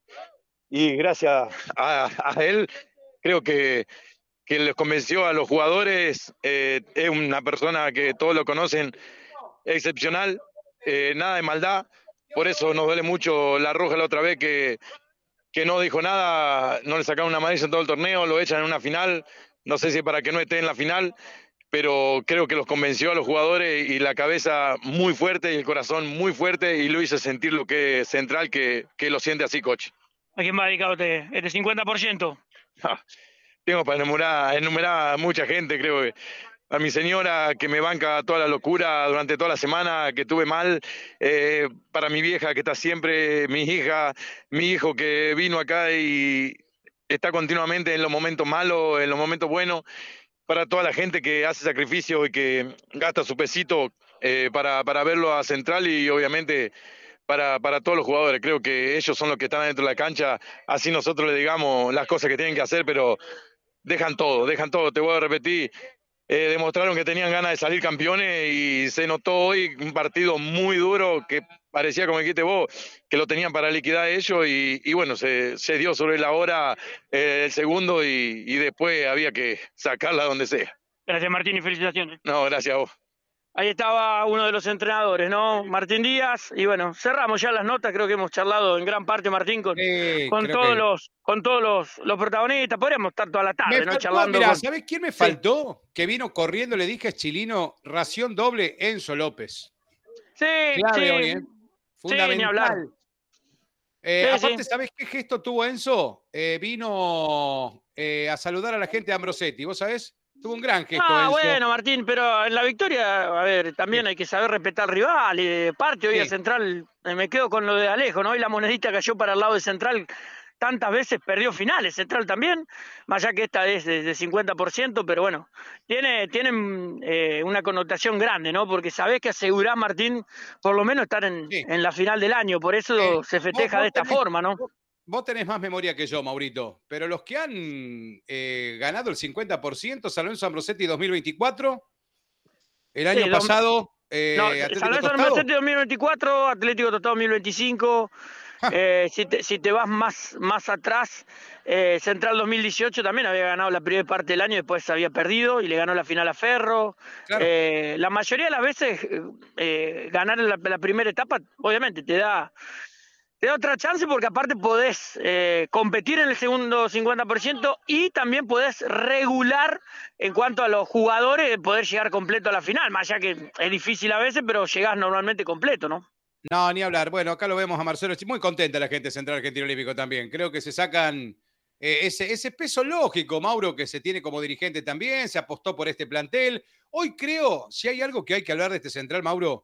y gracias a, a él creo que, que les convenció a los jugadores. Eh, es una persona que todos lo conocen, excepcional, eh, nada de maldad. Por eso nos duele mucho la roja la otra vez, que, que no dijo nada, no le sacaron una amarilla en todo el torneo, lo echan en una final. No sé si para que no esté en la final, pero creo que los convenció a los jugadores, y la cabeza muy fuerte y el corazón muy fuerte, y lo hizo sentir lo que es Central, que, que lo siente así, Coach. ¿A quién va dedicado este, este cincuenta por ciento? Ah, tengo para enumerar, enumerar a mucha gente, creo que a mi señora, que me banca toda la locura durante toda la semana que tuve mal, eh, para mi vieja que está siempre, mi hija, mi hijo que vino acá y está continuamente en los momentos malos, en los momentos buenos, para toda la gente que hace sacrificio y que gasta su pesito eh, para, para verlo a Central, y obviamente para, para todos los jugadores. Creo que ellos son los que están dentro de la cancha, así nosotros le digamos las cosas que tienen que hacer, pero dejan todo, dejan todo, te voy a repetir. Eh, demostraron que tenían ganas de salir campeones, y se notó hoy un partido muy duro, que parecía, como dijiste vos, que lo tenían para liquidar ellos, y, y bueno, se, se dio sobre la hora eh, el segundo, y, y después había que sacarla donde sea. Gracias, Martín, y felicitaciones. No, gracias a vos. Ahí estaba uno de los entrenadores, ¿no? Martín Díaz. Y bueno, cerramos ya las notas. Creo que hemos charlado en gran parte, Martín, con, Sí, con creo todos que- los con todos los, los protagonistas. Podríamos estar toda la tarde, Me ¿no? faltó, Charlando mirá, con... ¿sabés quién me Sí. faltó? Que vino corriendo, le dije a Chilino, ración doble, Enzo López. Sí, Clave sí. hoy, ¿eh? Fundamental. Sí, ni hablar. Eh, Sí, aparte, sí. ¿sabés qué gesto tuvo Enzo? Eh, vino eh, a saludar a la gente de Ambrosetti, ¿vos sabés? Tuvo un gran gesto, Ah, Enzo. bueno, Martín, pero en la victoria, a ver, también hay que saber respetar al rival. Y de parte hoy Sí. a Central, eh, me quedo con lo de Alejo, ¿no? Hoy la monedita cayó para el lado de Central. Tantas veces perdió finales, Central también, más allá que esta es de, de cincuenta por ciento, pero bueno, tiene, tienen eh, una connotación grande, ¿no? Porque sabés que asegurás, Martín, por lo menos estar en, Sí. en la final del año, por eso Eh, se festeja vos- de esta vos tenés- forma, ¿no? Vos, vos tenés más memoria que yo, Maurito, pero los que han eh, ganado el cincuenta por ciento, San Lorenzo Ambrosetti dos mil veinticuatro, el año Sí, dos- pasado Eh, No, Atlético San Lorenzo Tostado. número siete dos mil veinticuatro, Atlético Tostado dos mil veinticinco. Eh, si, te, si te vas más, más atrás, eh, Central dos mil dieciocho también había ganado la primera parte del año, después había perdido y le ganó la final a Ferro. Claro. Eh, la mayoría de las veces eh, ganar la, la primera etapa, obviamente, te da, te da otra chance porque aparte podés eh, competir en el segundo cincuenta por ciento y también podés regular en cuanto a los jugadores, poder llegar completo a la final, más allá que es difícil a veces, pero llegás normalmente completo, ¿no? No, ni hablar. Bueno, acá lo vemos a Marcelo. Estoy muy contenta la gente de Central Argentino Olímpico también. Creo que se sacan eh, ese, ese peso lógico, Mauro, que se tiene como dirigente también. Se apostó por este plantel. Hoy creo, si hay algo que hay que hablar de este Central, Mauro,